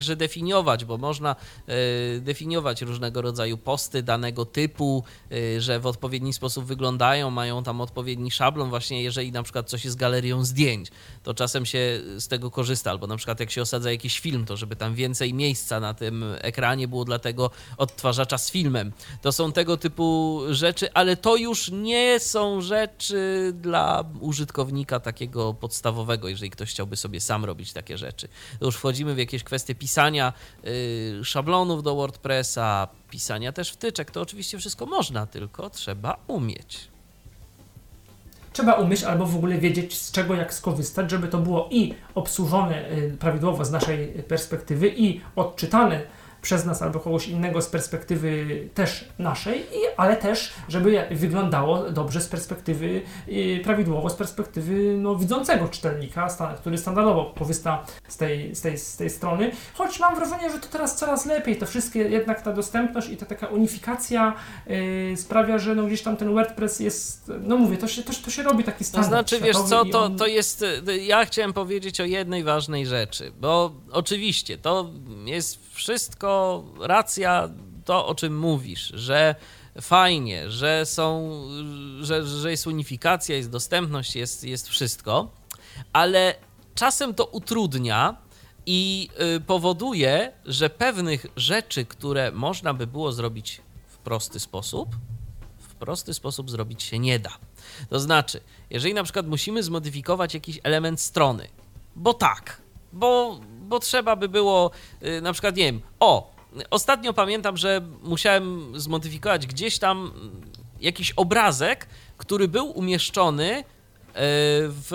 także definiować, bo można definiować różnego rodzaju posty danego typu, że w odpowiedni sposób wyglądają, mają tam odpowiedni szablon. Właśnie jeżeli na przykład coś jest galerią zdjęć, to czasem się z tego korzysta, albo na przykład jak się osadza jakiś film, to żeby tam więcej miejsca na tym ekranie było dla tego odtwarzacza z filmem. To są tego typu rzeczy, ale to już nie są rzeczy dla użytkownika takiego podstawowego, jeżeli ktoś chciałby sobie sam robić takie rzeczy. To już wchodzimy w jakieś kwestie pisania szablonów do WordPressa, pisania też wtyczek. To oczywiście wszystko można, tylko trzeba umieć. Trzeba umieć albo w ogóle wiedzieć, z czego jak skorzystać, żeby to było i obsłużone prawidłowo z naszej perspektywy i odczytane przez nas albo kogoś innego z perspektywy też naszej, ale też, żeby wyglądało dobrze z perspektywy, prawidłowo z perspektywy widzącego czytelnika, który standardowo korzysta z tej strony. Choć mam wrażenie, że to teraz coraz lepiej, to wszystkie, jednak ta dostępność i ta taka unifikacja sprawia, że gdzieś tam ten WordPress jest, mówię, to się robi taki standard. To znaczy, wiesz co, to jest, ja chciałem powiedzieć o jednej ważnej rzeczy, bo oczywiście to jest wszystko racja, to o czym mówisz, że fajnie, że jest unifikacja, jest dostępność, jest wszystko, ale czasem to utrudnia i powoduje, że pewnych rzeczy, które można by było zrobić w prosty sposób zrobić się nie da. To znaczy, jeżeli na przykład musimy zmodyfikować jakiś element strony, bo trzeba by było na przykład, nie wiem, ostatnio pamiętam, że musiałem zmodyfikować gdzieś tam jakiś obrazek, który był umieszczony w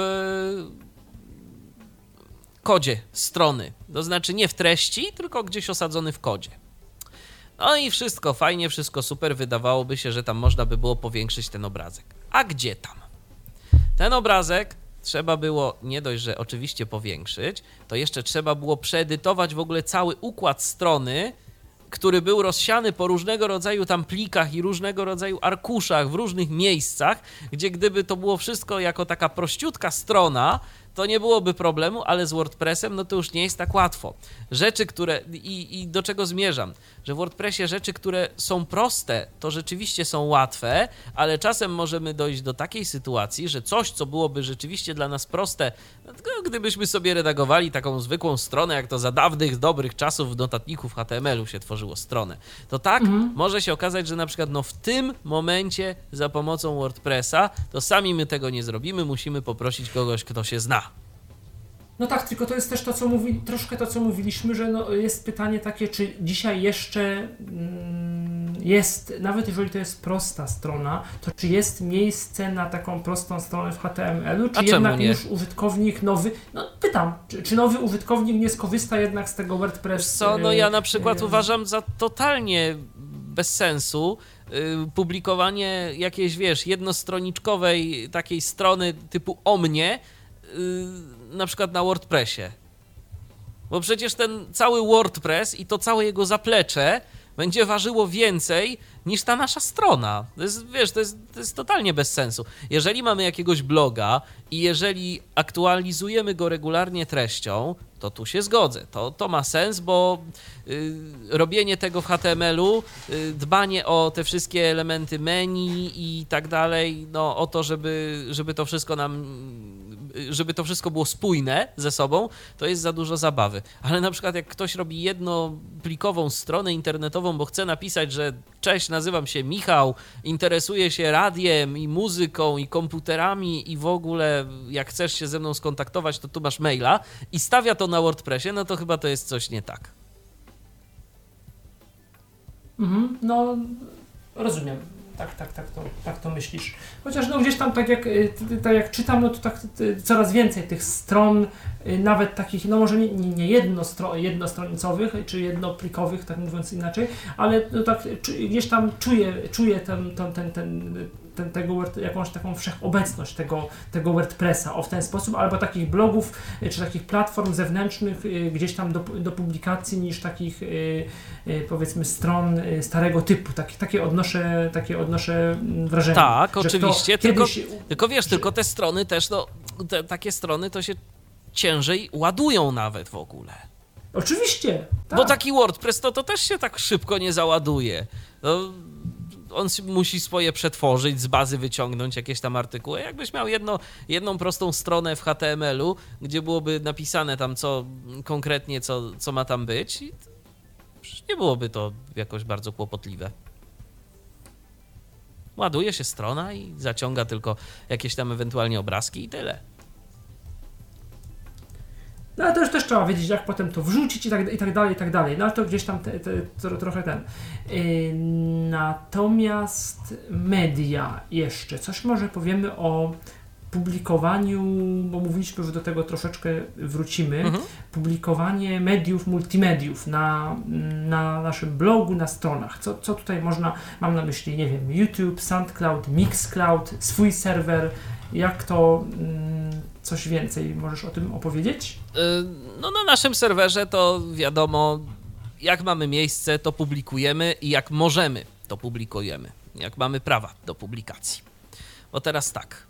kodzie strony. To znaczy nie w treści, tylko gdzieś osadzony w kodzie. No i wszystko fajnie, wszystko super. Wydawałoby się, że tam można by było powiększyć ten obrazek. A gdzie tam? Ten obrazek trzeba było nie dość, że oczywiście powiększyć, to jeszcze trzeba było przeedytować w ogóle cały układ strony, który był rozsiany po różnego rodzaju tam plikach i różnego rodzaju arkuszach w różnych miejscach, gdzie gdyby to było wszystko jako taka prościutka strona, to nie byłoby problemu, ale z WordPressem to już nie jest tak łatwo. Rzeczy, które... I do czego zmierzam? Że w WordPressie rzeczy, które są proste, to rzeczywiście są łatwe, ale czasem możemy dojść do takiej sytuacji, że coś, co byłoby rzeczywiście dla nas proste, gdybyśmy sobie redagowali taką zwykłą stronę, jak to za dawnych, dobrych czasów w notatniku w HTML-u się tworzyło stronę, to może się okazać, że na przykład w tym momencie za pomocą WordPressa to sami my tego nie zrobimy, musimy poprosić kogoś, kto się zna. No tak, tylko to jest też troszkę to, co mówiliśmy, że jest pytanie takie, czy dzisiaj jeszcze jest, nawet jeżeli to jest prosta strona, to czy jest miejsce na taką prostą stronę w HTML-u, czy jednak już użytkownik nowy, pytam, czy nowy użytkownik nie skorzysta jednak z tego WordPress? Ja na przykład uważam za totalnie bez sensu publikowanie jakiejś, jednostroniczkowej takiej strony typu o mnie, na przykład na WordPressie. Bo przecież ten cały WordPress i to całe jego zaplecze będzie ważyło więcej niż ta nasza strona. To jest totalnie bez sensu. Jeżeli mamy jakiegoś bloga i jeżeli aktualizujemy go regularnie treścią, to tu się zgodzę. To ma sens, bo robienie tego w HTML-u, dbanie o te wszystkie elementy menu i tak dalej, o to, żeby to wszystko żeby to wszystko było spójne ze sobą, to jest za dużo zabawy. Ale na przykład jak ktoś robi jednoplikową stronę internetową, bo chce napisać, że cześć, nazywam się Michał, interesuję się radiem i muzyką i komputerami i w ogóle jak chcesz się ze mną skontaktować, to tu masz maila i stawia to na WordPressie, to chyba to jest coś nie tak. Rozumiem. Tak to myślisz. Chociaż gdzieś tam, tak jak czytam, to coraz więcej tych stron, nawet takich, może nie jednostronicowych, czy jednoplikowych, tak mówiąc inaczej, ale gdzieś tam czuję jakąś taką wszechobecność tego WordPressa w ten sposób, albo takich blogów, czy takich platform zewnętrznych gdzieś tam do publikacji niż takich powiedzmy stron starego typu. Takie odnoszę wrażenie. Tak, oczywiście, tylko te strony też, takie strony to się ciężej ładują nawet w ogóle. Oczywiście. Tak. Bo taki WordPress to też się tak szybko nie załaduje. No, on musi swoje przetworzyć, z bazy wyciągnąć jakieś tam artykuły. Jakbyś miał jedną prostą stronę w HTML-u, gdzie byłoby napisane tam konkretnie, co ma tam być, nie byłoby to jakoś bardzo kłopotliwe. Ładuje się strona i zaciąga tylko jakieś tam ewentualnie obrazki i tyle. No ale to też trzeba wiedzieć, jak potem to wrzucić i tak dalej, i tak dalej. No ale to gdzieś tam trochę ten. Natomiast media jeszcze. Coś może powiemy o publikowaniu, bo mówiliśmy, że do tego troszeczkę wrócimy. Publikowanie mediów, multimediów na naszym blogu, na stronach. Co tutaj można, mam na myśli, nie wiem, YouTube, SoundCloud, Mixcloud, swój serwer. Jak to... Coś więcej możesz o tym opowiedzieć? No na naszym serwerze to wiadomo, jak mamy miejsce, to publikujemy i jak możemy, to publikujemy. Jak mamy prawa do publikacji. Bo teraz tak,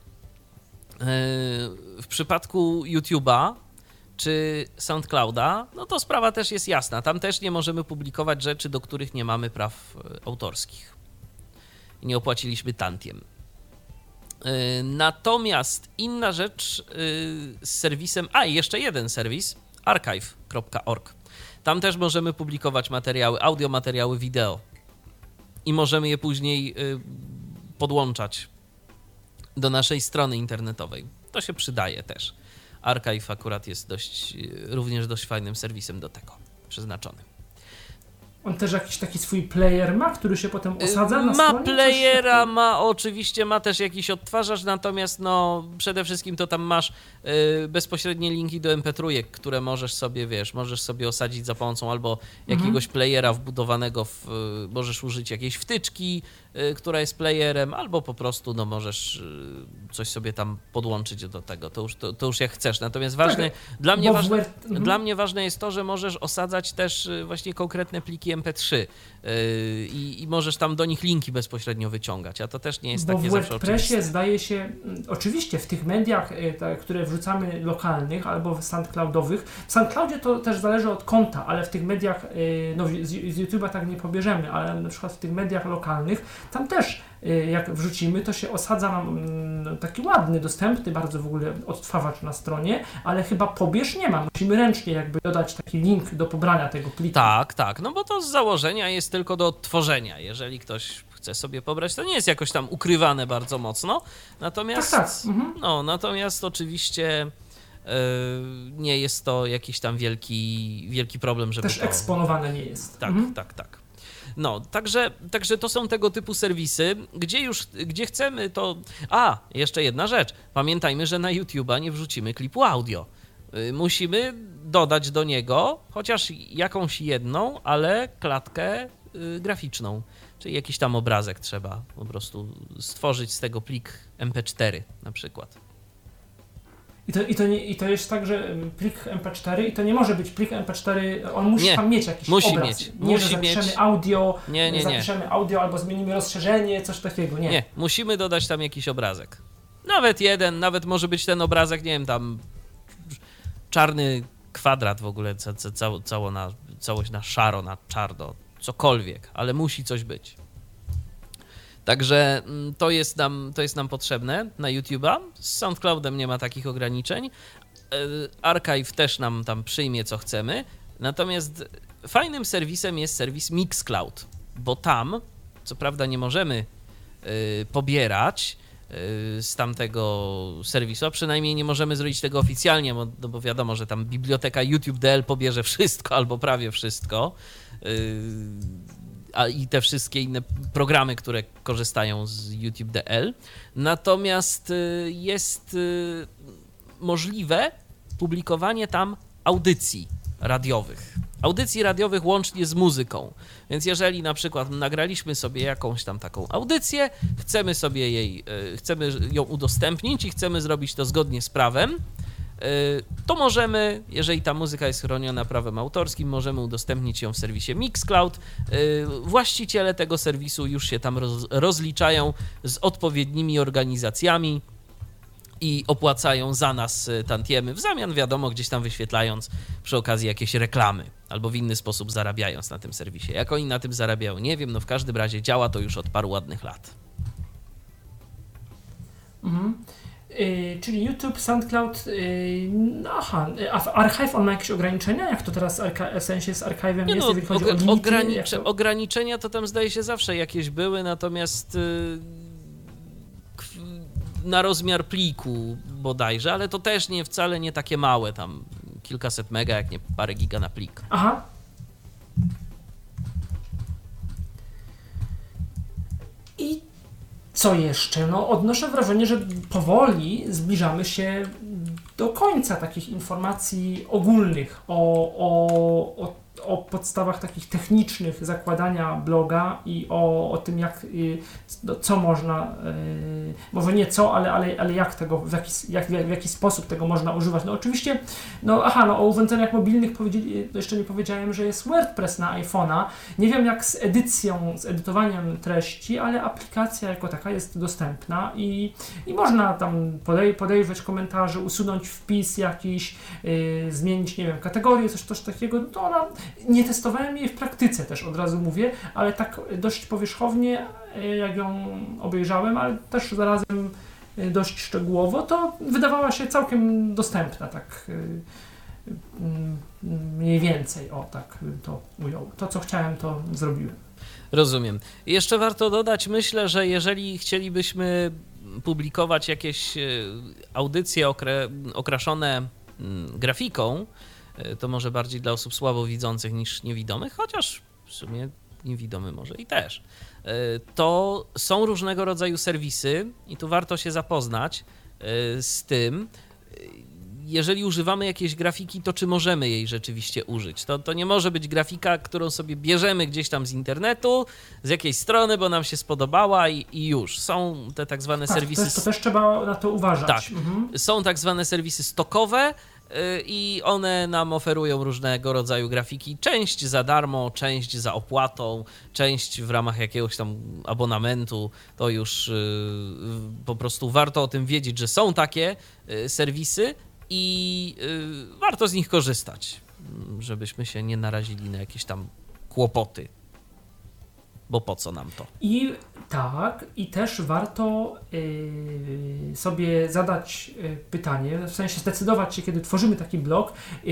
w przypadku YouTube'a czy SoundClouda, no to sprawa też jest jasna. Tam też nie możemy publikować rzeczy, do których nie mamy praw autorskich. I nie opłaciliśmy tantiem. Natomiast inna rzecz z serwisem, i jeszcze jeden serwis, archive.org. Tam też możemy publikować materiały, audio, materiały wideo i możemy je później podłączać do naszej strony internetowej. To się przydaje też. Archive akurat jest również dość fajnym serwisem do tego przeznaczony. On też jakiś taki swój player ma, który się potem osadza na ma stronie? Playera, oczywiście ma też jakiś odtwarzacz, natomiast przede wszystkim to tam masz bezpośrednie linki do MP3, które możesz sobie osadzić za pomocą albo jakiegoś playera wbudowanego możesz użyć jakiejś wtyczki, która jest playerem, albo po prostu możesz coś sobie tam podłączyć do tego, to już jak chcesz. Natomiast dla mnie ważne jest to, że możesz osadzać też właśnie konkretne pliki MP3 i możesz tam do nich linki bezpośrednio wyciągać, a to też nie jest takie zawsze oczywiste. W WordPressie zdaje się, oczywiście w tych mediach, które wrzucamy lokalnych albo SoundCloudowych, w SoundCloudzie to też zależy od konta, ale w tych mediach, z YouTube'a tak nie pobierzemy, ale na przykład w tych mediach lokalnych, tam też jak wrzucimy, to się osadza nam taki ładny, dostępny bardzo w ogóle odtwarzacz na stronie, ale chyba pobierz nie ma. Musimy ręcznie jakby dodać taki link do pobrania tego pliku. Tak, bo to z założenia jest tylko do odtworzenia. Jeżeli ktoś chce sobie pobrać, to nie jest jakoś tam ukrywane bardzo mocno. Natomiast, natomiast oczywiście nie jest to jakiś tam wielki problem, żeby też eksponowane nie jest. Tak. Także to są tego typu serwisy, gdzie chcemy to... Jeszcze jedna rzecz. Pamiętajmy, że na YouTube'a nie wrzucimy klipu audio. Musimy dodać do niego chociaż jakąś jedną, ale klatkę graficzną. Czyli jakiś tam obrazek trzeba po prostu stworzyć z tego plik MP4 na przykład. I to jest tak, że plik MP4 i to nie może być plik MP4, on musi tam mieć jakiś obraz. Zapiszemy audio, zapiszemy audio albo zmienimy rozszerzenie, coś takiego, nie. Musimy dodać tam jakiś obrazek. Nawet jeden, nawet może być ten obrazek, nie wiem, tam czarny kwadrat w ogóle, całość na szaro, na czarno, cokolwiek, ale musi coś być. Także to jest nam potrzebne na YouTube'a. Z SoundCloudem nie ma takich ograniczeń. Archive też nam tam przyjmie, co chcemy. Natomiast fajnym serwisem jest serwis Mixcloud, bo tam, co prawda nie możemy pobierać z tamtego serwisu, a przynajmniej nie możemy zrobić tego oficjalnie, bo wiadomo, że tam biblioteka YouTube.dl pobierze wszystko albo prawie wszystko. I te wszystkie inne programy, które korzystają z YouTube.dl. Natomiast jest możliwe publikowanie tam audycji radiowych łącznie z muzyką. Więc jeżeli na przykład nagraliśmy sobie jakąś tam taką audycję, chcemy ją udostępnić i chcemy zrobić to zgodnie z prawem, to możemy, jeżeli ta muzyka jest chroniona prawem autorskim, możemy udostępnić ją w serwisie Mixcloud. Właściciele tego serwisu już się tam rozliczają z odpowiednimi organizacjami i opłacają za nas tantiemy, w zamian wiadomo, gdzieś tam wyświetlając przy okazji jakieś reklamy albo w inny sposób zarabiając na tym serwisie. Jak oni na tym zarabiają, nie wiem, no w każdym razie działa to już od paru ładnych lat. Czyli YouTube, SoundCloud, a Archive on ma jakieś ograniczenia? Jak to teraz w sensie z Archive'em jest, jeżeli chodzi o limity? Ograniczenia to tam zdaje się zawsze jakieś były, natomiast na rozmiar pliku bodajże, ale to też wcale nie takie małe, tam kilkaset mega, jak nie parę giga na plik. Aha. I co jeszcze? No, odnoszę wrażenie, że powoli zbliżamy się do końca takich informacji ogólnych o podstawach takich technicznych zakładania bloga i o tym, co można, może nie co, ale jak tego, w jaki sposób tego można używać. No oczywiście, o urządzeniach mobilnych jeszcze nie powiedziałem, że jest WordPress na iPhone'a. Nie wiem jak z edytowaniem treści, ale aplikacja jako taka jest dostępna i można tam podejrzeć komentarze, usunąć wpis jakiś, zmienić, nie wiem, kategorię, coś takiego. To ona, nie testowałem jej w praktyce też, od razu mówię, ale tak dość powierzchownie, jak ją obejrzałem, ale też zarazem dość szczegółowo, to wydawała się całkiem dostępna, tak mniej więcej, tak bym to ujął. To, co chciałem, to zrobiłem. Rozumiem. Jeszcze warto dodać, myślę, że jeżeli chcielibyśmy publikować jakieś audycje okraszone grafiką, to może bardziej dla osób słabowidzących niż niewidomych, chociaż w sumie niewidomy może i też. To są różnego rodzaju serwisy i tu warto się zapoznać z tym, jeżeli używamy jakiejś grafiki, to czy możemy jej rzeczywiście użyć. To nie może być grafika, którą sobie bierzemy gdzieś tam z internetu, z jakiejś strony, bo nam się spodobała i już. Są te tak zwane serwisy... To też trzeba na to uważać. Tak. Są tak zwane serwisy stokowe, i one nam oferują różnego rodzaju grafiki, część za darmo, część za opłatą, część w ramach jakiegoś tam abonamentu. To już po prostu warto o tym wiedzieć, że są takie serwisy i warto z nich korzystać, żebyśmy się nie narazili na jakieś tam kłopoty. Bo po co nam to? I też warto sobie zadać pytanie, w sensie zdecydować się, kiedy tworzymy taki blog,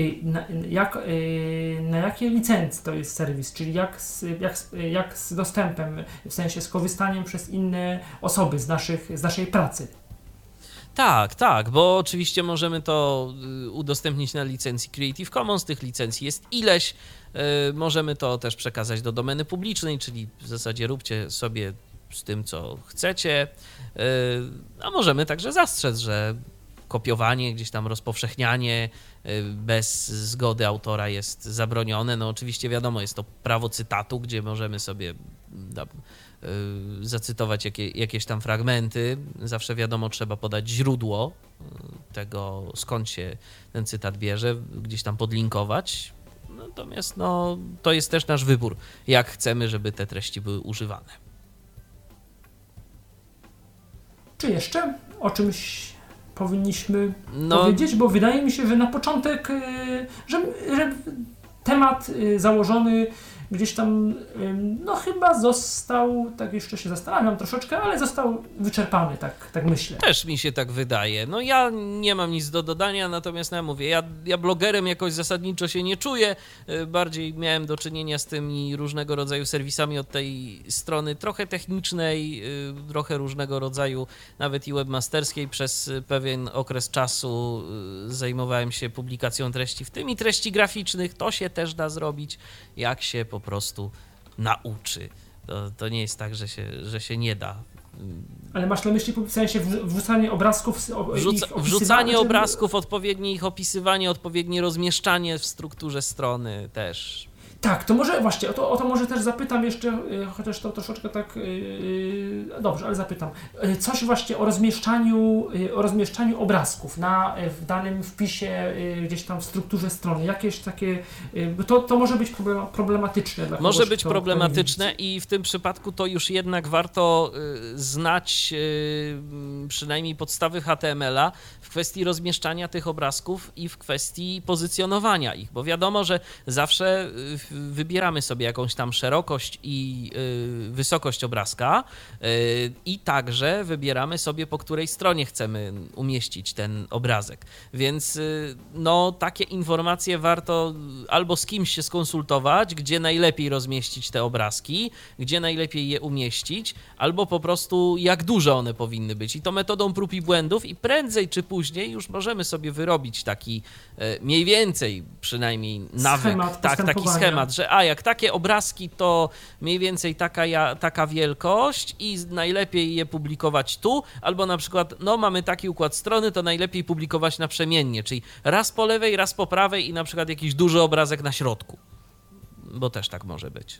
na jakie licencje to jest serwis, czyli jak z dostępem, w sensie z korzystaniem przez inne osoby z naszej pracy. Tak, bo oczywiście możemy to udostępnić na licencji Creative Commons, tych licencji jest ileś, możemy to też przekazać do domeny publicznej, czyli w zasadzie róbcie sobie z tym, co chcecie, a możemy także zastrzec, że kopiowanie, gdzieś tam rozpowszechnianie bez zgody autora jest zabronione. No oczywiście wiadomo, jest to prawo cytatu, gdzie możemy sobie zacytować jakieś tam fragmenty. Zawsze wiadomo, trzeba podać źródło tego, skąd się ten cytat bierze, gdzieś tam podlinkować. Natomiast to jest też nasz wybór, jak chcemy, żeby te treści były używane. Czy jeszcze o czymś powinniśmy powiedzieć? Bo wydaje mi się, że na początek, że temat założony gdzieś tam, chyba został, tak jeszcze się zastanawiam troszeczkę, ale został wyczerpany, tak myślę. Też mi się tak wydaje. Ja nie mam nic do dodania, natomiast mówię, ja blogerem jakoś zasadniczo się nie czuję, bardziej miałem do czynienia z tymi różnego rodzaju serwisami od tej strony trochę technicznej, trochę różnego rodzaju, nawet i webmasterskiej. Przez pewien okres czasu zajmowałem się publikacją treści, w tym i treści graficznych. To się też da zrobić, jak się po prostu nauczy. To nie jest tak, że się nie da. Ale masz na myśli w sensie wrzucanie obrazków? Wrzucanie obrazków, odpowiednie ich opisywanie, odpowiednie rozmieszczanie w strukturze strony też. Tak, to może właśnie, o to może też zapytam jeszcze, chociaż to troszeczkę tak, dobrze, ale zapytam. Coś właśnie o rozmieszczaniu obrazków w danym wpisie, gdzieś tam w strukturze strony. Jakieś takie, to może być problematyczne dla kogoś, może być problematyczne i w tym przypadku to już jednak warto znać przynajmniej podstawy HTML-a w kwestii rozmieszczania tych obrazków i w kwestii pozycjonowania ich, bo wiadomo, że zawsze wybieramy sobie jakąś tam szerokość i wysokość obrazka i także wybieramy sobie, po której stronie chcemy umieścić ten obrazek. Więc no, takie informacje warto albo z kimś się skonsultować, gdzie najlepiej rozmieścić te obrazki, gdzie najlepiej je umieścić, albo po prostu jak duże one powinny być. I to metodą prób i błędów i prędzej czy później już możemy sobie wyrobić taki mniej więcej przynajmniej nawyk, taki schemat, że jak takie obrazki to mniej więcej taka wielkość i najlepiej je publikować tu, albo na przykład no mamy taki układ strony, to najlepiej publikować naprzemiennie, czyli raz po lewej, raz po prawej i na przykład jakiś duży obrazek na środku, bo też tak może być.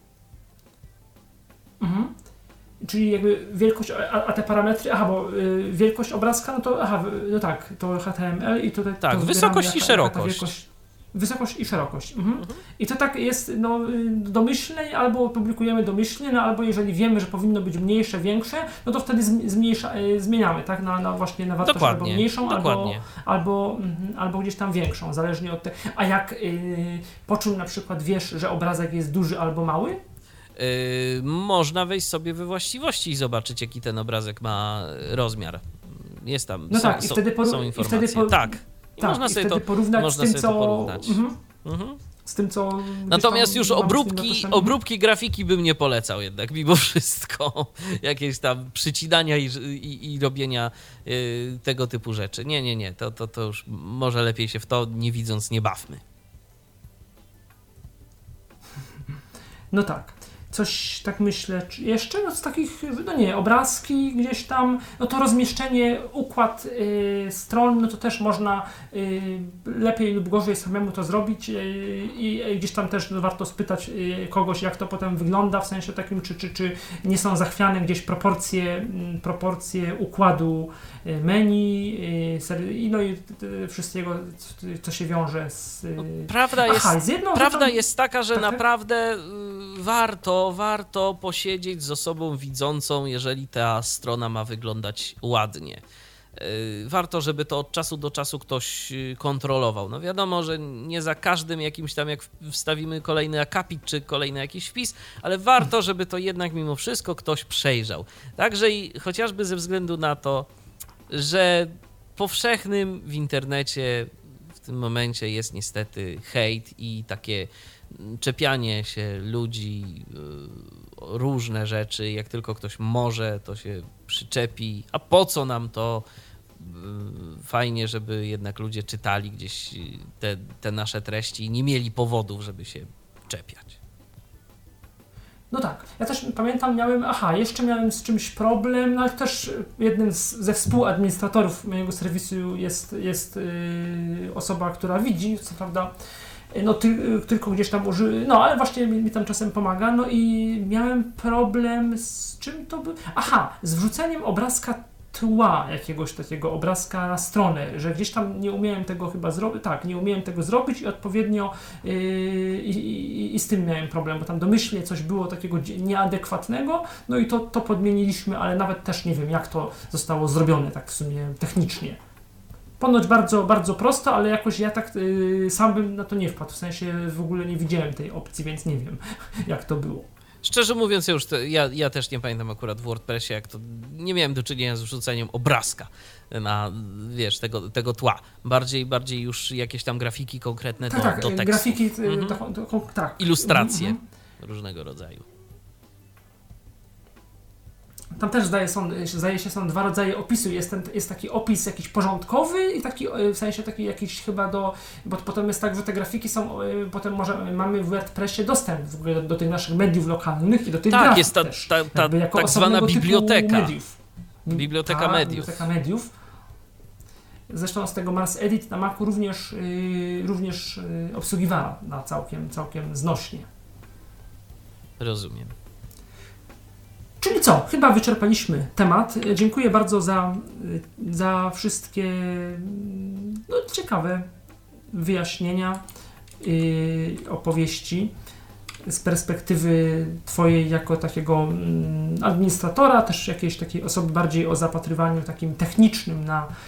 Mhm. Czyli jakby wielkość, a te parametry, bo wielkość obrazka, no to no tak, to HTML i tutaj tak, to wysokość i szerokość. Wysokość i szerokość. I to tak jest domyślnie, albo publikujemy domyślnie, albo jeżeli wiemy, że powinno być mniejsze, większe, no to wtedy zmieniamy, tak, właśnie na wartość albo mniejszą, albo gdzieś tam większą, zależnie od tego. A jak po czym na przykład wiesz, że obrazek jest duży albo mały? Można wejść sobie we właściwości i zobaczyć, jaki ten obrazek ma rozmiar. Jest tam, no tak, są informacje. Tak. Można sobie to porównać z tym, co porównać. Z tym, co... Natomiast już obróbki grafiki bym nie polecał jednak, mimo wszystko. Jakieś tam przycinania i robienia tego typu rzeczy. Nie. To już może lepiej się w to, nie widząc, nie bawmy. No tak. Coś tak myślę, jeszcze no z takich, obrazki gdzieś tam, no to rozmieszczenie, układ stron, no to też można lepiej lub gorzej samemu to zrobić i gdzieś tam też warto spytać kogoś, jak to potem wygląda, w sensie takim, czy nie są zachwiane gdzieś proporcje układu menu, no i wszystkiego, co się wiąże z... Prawda jest taka, że naprawdę warto posiedzieć z osobą widzącą, jeżeli ta strona ma wyglądać ładnie. Warto, żeby to od czasu do czasu ktoś kontrolował. No wiadomo, że nie za każdym jakimś tam, jak wstawimy kolejny akapit czy kolejny jakiś wpis, ale warto, żeby to jednak mimo wszystko ktoś przejrzał. Także i chociażby ze względu na to, że powszechnym w internecie w tym momencie jest niestety hejt i takie czepianie się ludzi, różne rzeczy, jak tylko ktoś może, to się przyczepi, a po co nam to? Fajnie, żeby jednak ludzie czytali gdzieś te nasze treści i nie mieli powodów, żeby się czepiać. No tak, ja też pamiętam, jeszcze miałem z czymś problem, no ale też jednym ze współadministratorów mojego serwisu jest osoba, która widzi, co prawda, no tylko gdzieś tam ale właśnie mi tam czasem pomaga, no i miałem problem z czym to był? Z wrzuceniem obrazka tła, jakiegoś takiego obrazka na stronę, że gdzieś tam nie umiałem tego chyba zrobić, nie umiałem tego zrobić i odpowiednio i z tym miałem problem, bo tam domyślnie coś było takiego nieadekwatnego, no i to podmieniliśmy, ale nawet też nie wiem, jak to zostało zrobione tak w sumie technicznie. Ponoć bardzo, bardzo prosto, ale jakoś ja tak sam bym na to nie wpadł, w sensie w ogóle nie widziałem tej opcji, więc nie wiem, jak to było. Szczerze mówiąc, ja też nie pamiętam akurat w WordPressie, jak to nie miałem do czynienia z wrzuceniem obrazka na, tego tła. Bardziej już jakieś tam grafiki konkretne do tekstu. Grafiki, ilustracje różnego rodzaju. Tam też zdaje się, są dwa rodzaje opisu. Jest taki opis jakiś porządkowy i taki, w sensie taki jakiś chyba bo potem jest tak, że te grafiki są, potem mamy w WordPressie dostęp w ogóle do tych naszych mediów lokalnych i do tych grafik jest też. Tak zwana biblioteka. Mediów. Biblioteka mediów. Biblioteka mediów. Zresztą z tego Mars Edit na Macu również obsługiwała na całkiem znośnie. Rozumiem. Czyli co? Chyba wyczerpaliśmy temat. Dziękuję bardzo za wszystkie ciekawe wyjaśnienia, opowieści z perspektywy Twojej jako takiego administratora, też jakiejś takiej osoby bardziej o zapatrywaniu takim technicznym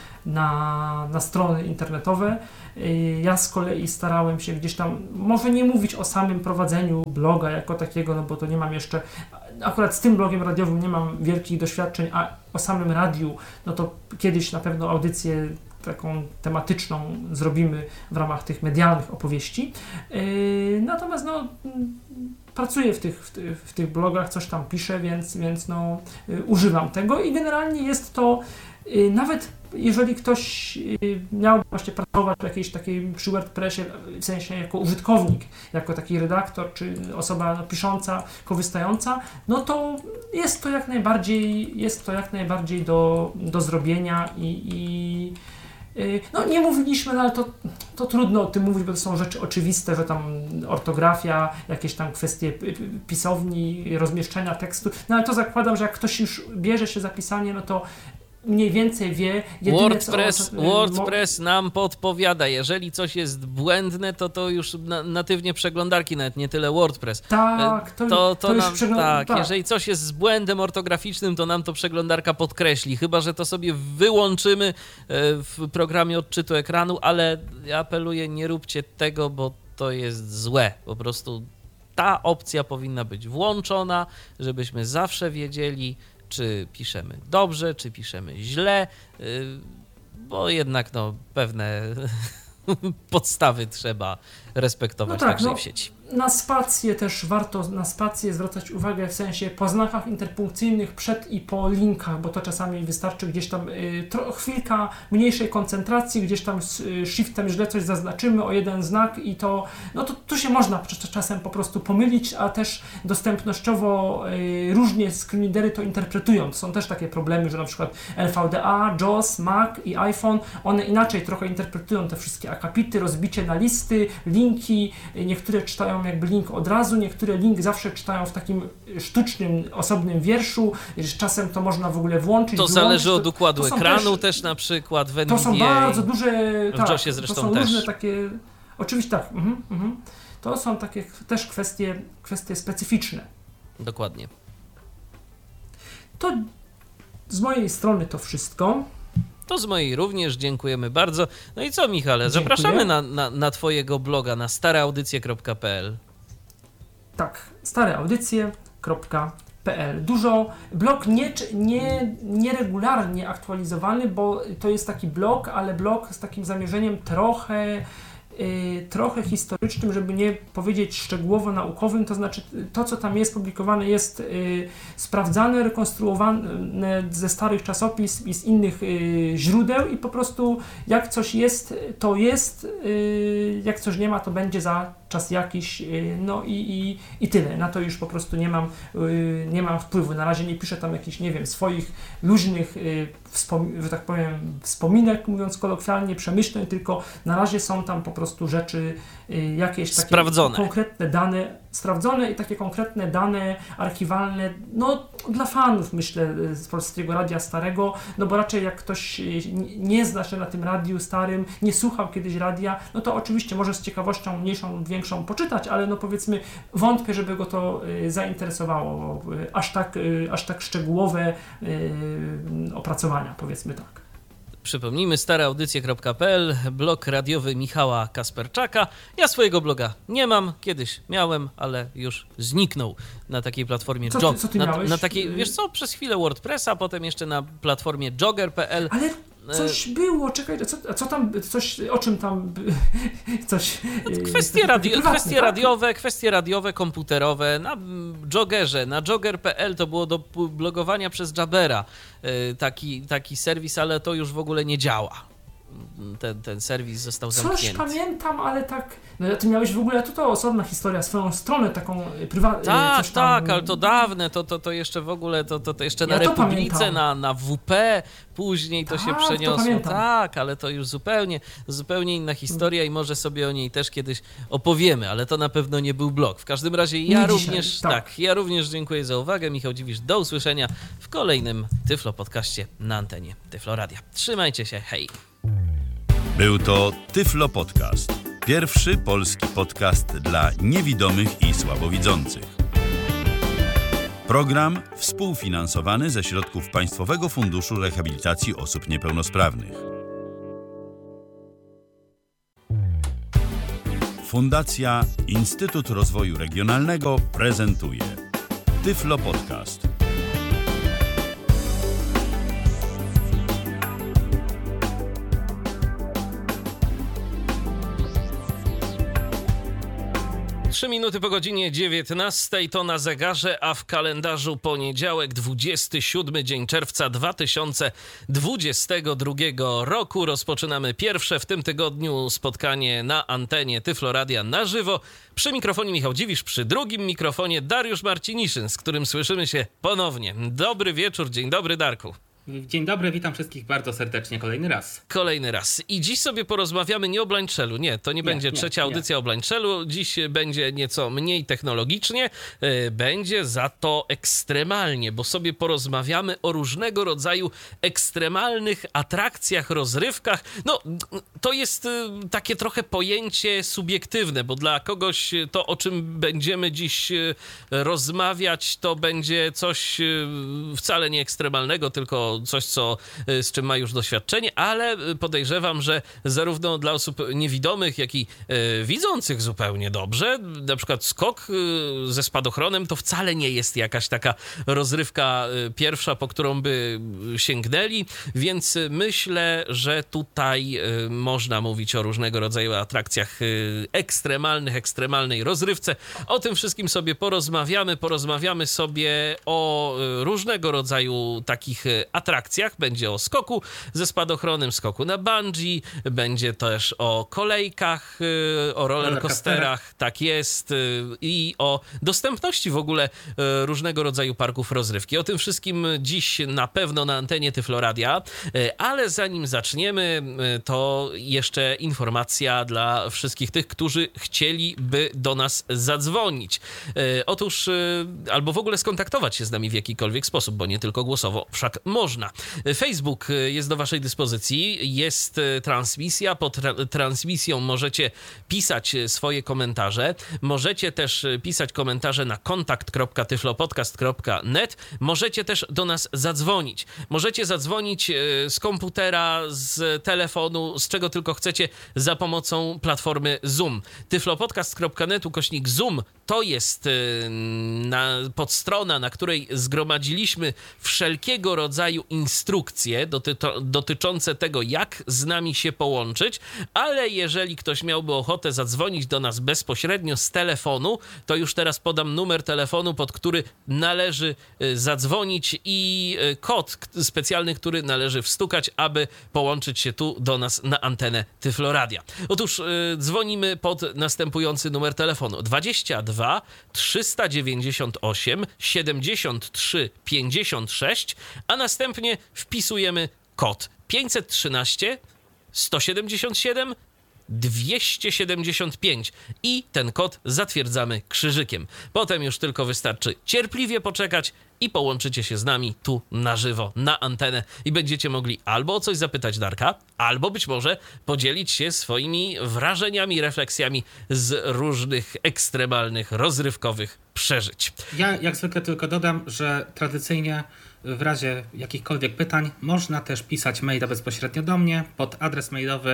na strony internetowe. Ja z kolei starałem się gdzieś tam, może nie mówić o samym prowadzeniu bloga jako takiego, no bo to nie mam jeszcze, akurat z tym blogiem radiowym nie mam wielkich doświadczeń, a o samym radiu, no to kiedyś na pewno audycję taką tematyczną zrobimy w ramach tych medialnych opowieści. Natomiast pracuję w tych blogach, coś tam piszę, więc używam tego i generalnie jest to, nawet jeżeli ktoś miał właśnie pracować przy WordPressie, w sensie jako użytkownik, jako taki redaktor, czy osoba pisząca, korzystająca, no to jest to jak najbardziej do zrobienia i nie mówiliśmy, no ale to trudno o tym mówić, bo to są rzeczy oczywiste, że tam ortografia, jakieś tam kwestie pisowni, rozmieszczenia tekstu, no ale to zakładam, że jak ktoś już bierze się za pisanie, no to mniej więcej wie. WordPress nam podpowiada, jeżeli coś jest błędne, to już natywnie przeglądarki, nawet nie tyle WordPress. Tak, to już tak, jeżeli coś jest z błędem ortograficznym, to nam to przeglądarka podkreśli, chyba że to sobie wyłączymy w programie odczytu ekranu, ale ja apeluję, nie róbcie tego, bo to jest złe. Po prostu ta opcja powinna być włączona, żebyśmy zawsze wiedzieli, czy piszemy dobrze, czy piszemy źle, bo jednak pewne podstawy trzeba respektować także w sieci. Na spację też warto zwracać uwagę, w sensie po znakach interpunkcyjnych przed i po linkach, bo to czasami wystarczy gdzieś tam chwilka mniejszej koncentracji, gdzieś tam z shiftem źle coś zaznaczymy o jeden znak i to tu się można czasem po prostu pomylić, a też dostępnościowo różnie screenreadery to interpretują. To są też takie problemy, że na przykład LVDA, JAWS, Mac i iPhone, one inaczej trochę interpretują te wszystkie akapity, rozbicie na listy, linki, niektóre czytają jakby link od razu, niektóre link zawsze czytają w takim sztucznym, osobnym wierszu, czasem to można w ogóle włączyć. To zależy od układu ekranu też na przykład w NVDA. To są bardzo duże, w JOSie zresztą to są też. Różne takie, oczywiście tak, to są takie też kwestie specyficzne. Dokładnie. To z mojej strony to wszystko. To z mojej również, dziękujemy bardzo. No i co, Michale, zapraszamy na Twojego bloga, na stareaudycje.pl. Tak, stareaudycje.pl. Blog nieregularnie aktualizowany, bo to jest taki blog, ale blog z takim zamierzeniem trochę historycznym, żeby nie powiedzieć szczegółowo naukowym, to znaczy to, co tam jest publikowane, jest sprawdzane, rekonstruowane ze starych czasopism i z innych źródeł i po prostu jak coś jest, to jest, jak coś nie ma, to będzie za czas jakiś, i tyle. Na to już po prostu nie mam wpływu. Na razie nie piszę tam jakichś, nie wiem, swoich luźnych, że tak powiem, wspominek, mówiąc kolokwialnie, przemyśleń, tylko na razie są tam po prostu rzeczy jakieś takie konkretne dane, sprawdzone i takie konkretne dane archiwalne, dla fanów, myślę, z Polskiego Radia Starego, bo raczej jak ktoś nie zna się na tym radiu starym, nie słuchał kiedyś radia, to oczywiście może z ciekawością mniejszą lub większą poczytać, ale powiedzmy wątpię, żeby go to zainteresowało, aż tak szczegółowe opracowania, powiedzmy tak. Przypomnijmy, stareaudycje.pl, blog radiowy Michała Kasperczaka. Ja swojego bloga nie mam, kiedyś miałem, ale już zniknął na takiej platformie Co ty miałeś? Na takiej, wiesz co, przez chwilę WordPressa, potem jeszcze na platformie jogger.pl. Ale coś było, czekaj, co tam, o czym tam, coś... Kwestie radiowe, komputerowe, na Joggerze, na jogger.pl to było do blogowania przez Jabbera, taki serwis, ale to już w ogóle nie działa. ten serwis został Coś zamknięty. pamiętam, ale tak... No ty miałeś w ogóle, to osobna historia, swoją stronę taką prywatną. Tak, ale to dawne, to jeszcze w ogóle, to jeszcze na Republice, na WP, później to się przeniosło. Tak, ale to już zupełnie inna historia i może sobie o niej też kiedyś opowiemy, ale to na pewno nie był blog. W każdym razie ja również dziękuję za uwagę. Michał Dziwisz, do usłyszenia w kolejnym Tyflo Podcaście na antenie Tyflo Radia. Trzymajcie się, hej! Był to Tyflo Podcast. Pierwszy polski podcast dla niewidomych i słabowidzących. Program współfinansowany ze środków Państwowego Funduszu Rehabilitacji Osób Niepełnosprawnych. Fundacja Instytut Rozwoju Regionalnego prezentuje Tyflo Podcast. Trzy minuty po godzinie 19 to na zegarze, a w kalendarzu poniedziałek, 27 dzień czerwca 2022 roku. Rozpoczynamy pierwsze w tym tygodniu spotkanie na antenie Tyflo Radia na żywo. Przy mikrofonie Michał Dziwisz, przy drugim mikrofonie Dariusz Marciniszyn, z którym słyszymy się ponownie. Dobry wieczór, dzień dobry, Darku. Dzień dobry, witam wszystkich bardzo serdecznie kolejny raz. I dziś sobie porozmawiamy nie o Blańczellu, to nie będzie trzecia audycja o Blańczellu, dziś będzie nieco mniej technologicznie, będzie za to ekstremalnie, bo sobie porozmawiamy o różnego rodzaju ekstremalnych atrakcjach, rozrywkach. To jest takie trochę pojęcie subiektywne, bo dla kogoś to, o czym będziemy dziś rozmawiać, to będzie coś wcale nie ekstremalnego, tylko coś, z czym ma już doświadczenie, ale podejrzewam, że zarówno dla osób niewidomych, jak i widzących zupełnie dobrze, na przykład skok ze spadochronem to wcale nie jest jakaś taka rozrywka pierwsza, po którą by sięgnęli, więc myślę, że tutaj można mówić o różnego rodzaju atrakcjach ekstremalnej rozrywce. O tym wszystkim sobie porozmawiamy sobie o różnego rodzaju takich atrakcjach. Będzie o skoku ze spadochronem, skoku na bungee, będzie też o kolejkach, o rollercoasterach, tak jest, i o dostępności w ogóle różnego rodzaju parków rozrywki. O tym wszystkim dziś na pewno na antenie Tyflo Radia, ale zanim zaczniemy, to jeszcze informacja dla wszystkich tych, którzy chcieliby do nas zadzwonić. Otóż, albo w ogóle skontaktować się z nami w jakikolwiek sposób, bo nie tylko głosowo, wszak można. Facebook jest do waszej dyspozycji, jest transmisja, pod transmisją możecie pisać swoje komentarze, możecie też pisać komentarze na kontakt.tyflopodcast.net, możecie też do nas zadzwonić. Możecie zadzwonić z komputera, z telefonu, z czego tylko chcecie, za pomocą platformy Zoom. tyflopodcast.net/Zoom to jest podstrona, na której zgromadziliśmy wszelkiego rodzaju instrukcje dotyczące tego, jak z nami się połączyć, ale jeżeli ktoś miałby ochotę zadzwonić do nas bezpośrednio z telefonu, to już teraz podam numer telefonu, pod który należy zadzwonić, i kod specjalny, który należy wstukać, aby połączyć się tu do nas na antenę Tyflo Radia. Otóż dzwonimy pod następujący numer telefonu: 22 398 73 56, a następnie wpisujemy kod 513 177 275 i ten kod zatwierdzamy krzyżykiem. Potem już tylko wystarczy cierpliwie poczekać i połączycie się z nami tu na żywo, na antenę, i będziecie mogli albo o coś zapytać Darka, albo być może podzielić się swoimi wrażeniami, refleksjami z różnych ekstremalnych, rozrywkowych przeżyć. Ja jak zwykle tylko dodam, że tradycyjnie w razie jakichkolwiek pytań można też pisać maila bezpośrednio do mnie pod adres mailowy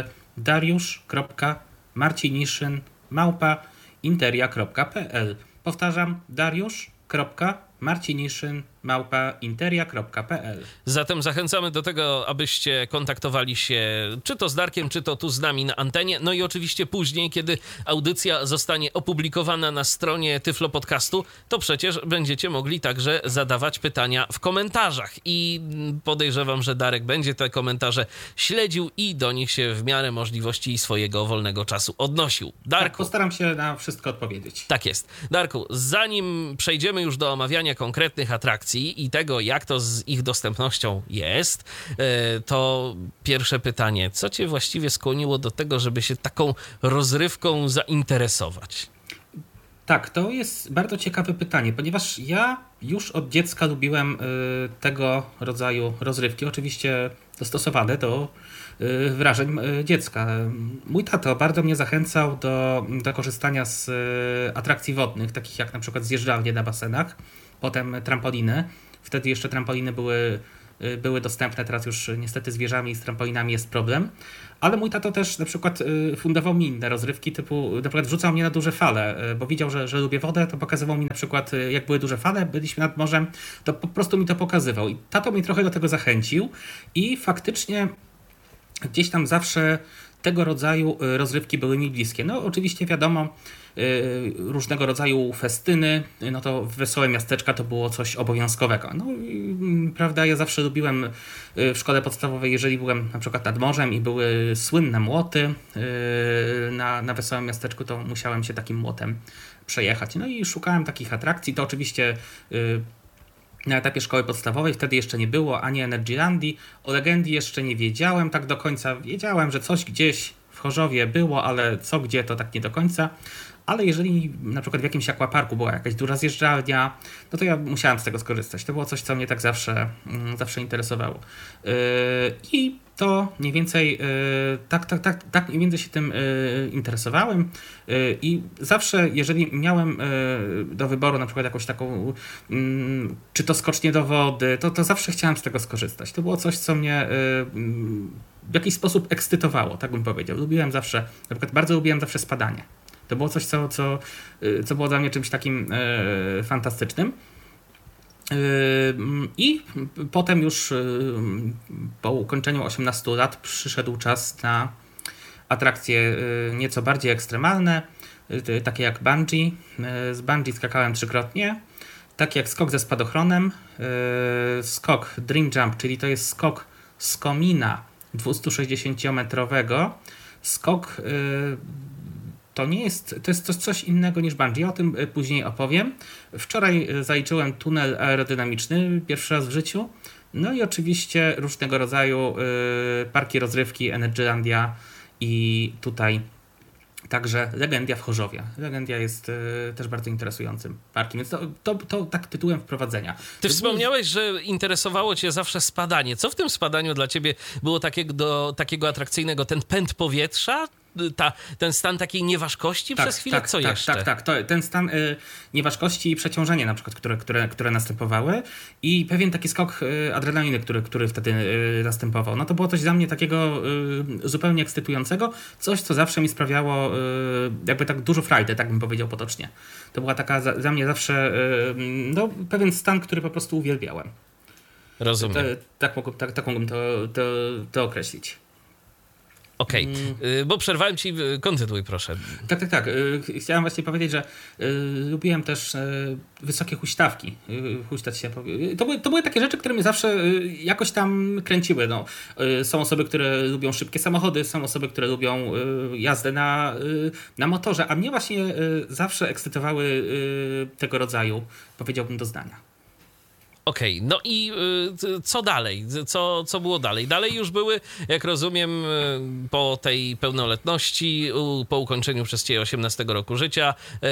dariusz.marciniszyn@interia.pl. Powtarzam, dariusz.marciniszyn@ interia.pl. Zatem zachęcamy do tego, abyście kontaktowali się czy to z Darkiem, czy to tu z nami na antenie. No i oczywiście później, kiedy audycja zostanie opublikowana na stronie Tyflo Podcastu, to przecież będziecie mogli także zadawać pytania w komentarzach. I podejrzewam, że Darek będzie te komentarze śledził i do nich się w miarę możliwości swojego wolnego czasu odnosił. Darku, tak, postaram się na wszystko odpowiedzieć. Tak jest. Darku, zanim przejdziemy już do omawiania konkretnych atrakcji i tego, jak to z ich dostępnością jest, to pierwsze pytanie. Co cię właściwie skłoniło do tego, żeby się taką rozrywką zainteresować? Tak, to jest bardzo ciekawe pytanie, ponieważ ja już od dziecka lubiłem tego rodzaju rozrywki, oczywiście dostosowane do wrażeń dziecka. Mój tato bardzo mnie zachęcał do korzystania z atrakcji wodnych, takich jak na przykład zjeżdżalnie na basenach, potem trampoliny. Wtedy jeszcze trampoliny były dostępne, teraz już niestety z wieżami i z trampolinami jest problem. Ale mój tato też na przykład fundował mi inne rozrywki, typu na przykład wrzucał mnie na duże fale, bo widział, że lubię wodę, to pokazywał mi na przykład, jak były duże fale, byliśmy nad morzem, to po prostu mi to pokazywał. I tato mnie trochę do tego zachęcił i faktycznie gdzieś tam zawsze tego rodzaju rozrywki były mi bliskie. No oczywiście wiadomo, różnego rodzaju festyny, no to wesołe miasteczka to było coś obowiązkowego. No i, prawda, ja zawsze lubiłem w szkole podstawowej, jeżeli byłem na przykład nad morzem i były słynne młoty na wesołym miasteczku, to musiałem się takim młotem przejechać. No i szukałem takich atrakcji, to oczywiście na etapie szkoły podstawowej, wtedy jeszcze nie było ani Energylandii, o Legendii jeszcze nie wiedziałem tak do końca, wiedziałem, że coś gdzieś w Chorzowie było, ale co gdzie to tak nie do końca. Ale jeżeli na przykład w jakimś aquaparku była jakaś duża zjeżdżalnia, no to ja musiałem z tego skorzystać. To było coś, co mnie tak zawsze interesowało. I to mniej więcej tak mniej więcej się tym interesowałem i zawsze, jeżeli miałem do wyboru na przykład jakąś taką, czy to skocznie do wody, to zawsze chciałem z tego skorzystać. To było coś, co mnie w jakiś sposób ekscytowało, tak bym powiedział. Lubiłem zawsze, na przykład bardzo lubiłem zawsze spadanie. To było coś, co było dla mnie czymś takim fantastycznym. I potem już po ukończeniu 18 lat przyszedł czas na atrakcje nieco bardziej ekstremalne, takie jak bungee. Z bungee skakałem 3-krotnie, takie jak skok ze spadochronem, skok dream jump, czyli to jest skok z komina 260-metrowego, skok to jest coś innego niż bungee. Ja o tym później opowiem. Wczoraj zaliczyłem tunel aerodynamiczny pierwszy raz w życiu. No i oczywiście różnego rodzaju parki rozrywki, Energylandia i tutaj także Legendia w Chorzowie. Legendia jest też bardzo interesującym parkiem, więc to tak tytułem wprowadzenia. Ty wspomniałeś, że interesowało cię zawsze spadanie. Co w tym spadaniu dla ciebie było takiego atrakcyjnego? Ten pęd powietrza? Ten stan takiej nieważkości przez chwilę? Co jeszcze? Tak. Ten stan nieważkości i przeciążenie na przykład, które następowały i pewien taki skok adrenaliny, który wtedy następował. No to było coś dla mnie takiego zupełnie ekscytującego, coś, co zawsze mi sprawiało jakby tak dużo frajdy, tak bym powiedział potocznie. To była taka dla mnie zawsze pewien stan, który po prostu uwielbiałem. Rozumiem. Tak mógłbym to określić. Okej, bo przerwałem ci, kontynuuj proszę. Tak. Chciałem właśnie powiedzieć, że lubiłem też wysokie huśtawki. Huśtać się. To były takie rzeczy, które mnie zawsze jakoś tam kręciły. No. Są osoby, które lubią szybkie samochody, są osoby, które lubią jazdę na motorze, a mnie właśnie zawsze ekscytowały tego rodzaju, powiedziałbym, doznania. Okej, no i co dalej? Co było dalej? Dalej już były, jak rozumiem, po tej pełnoletności, po ukończeniu przez ciebie 18 roku życia,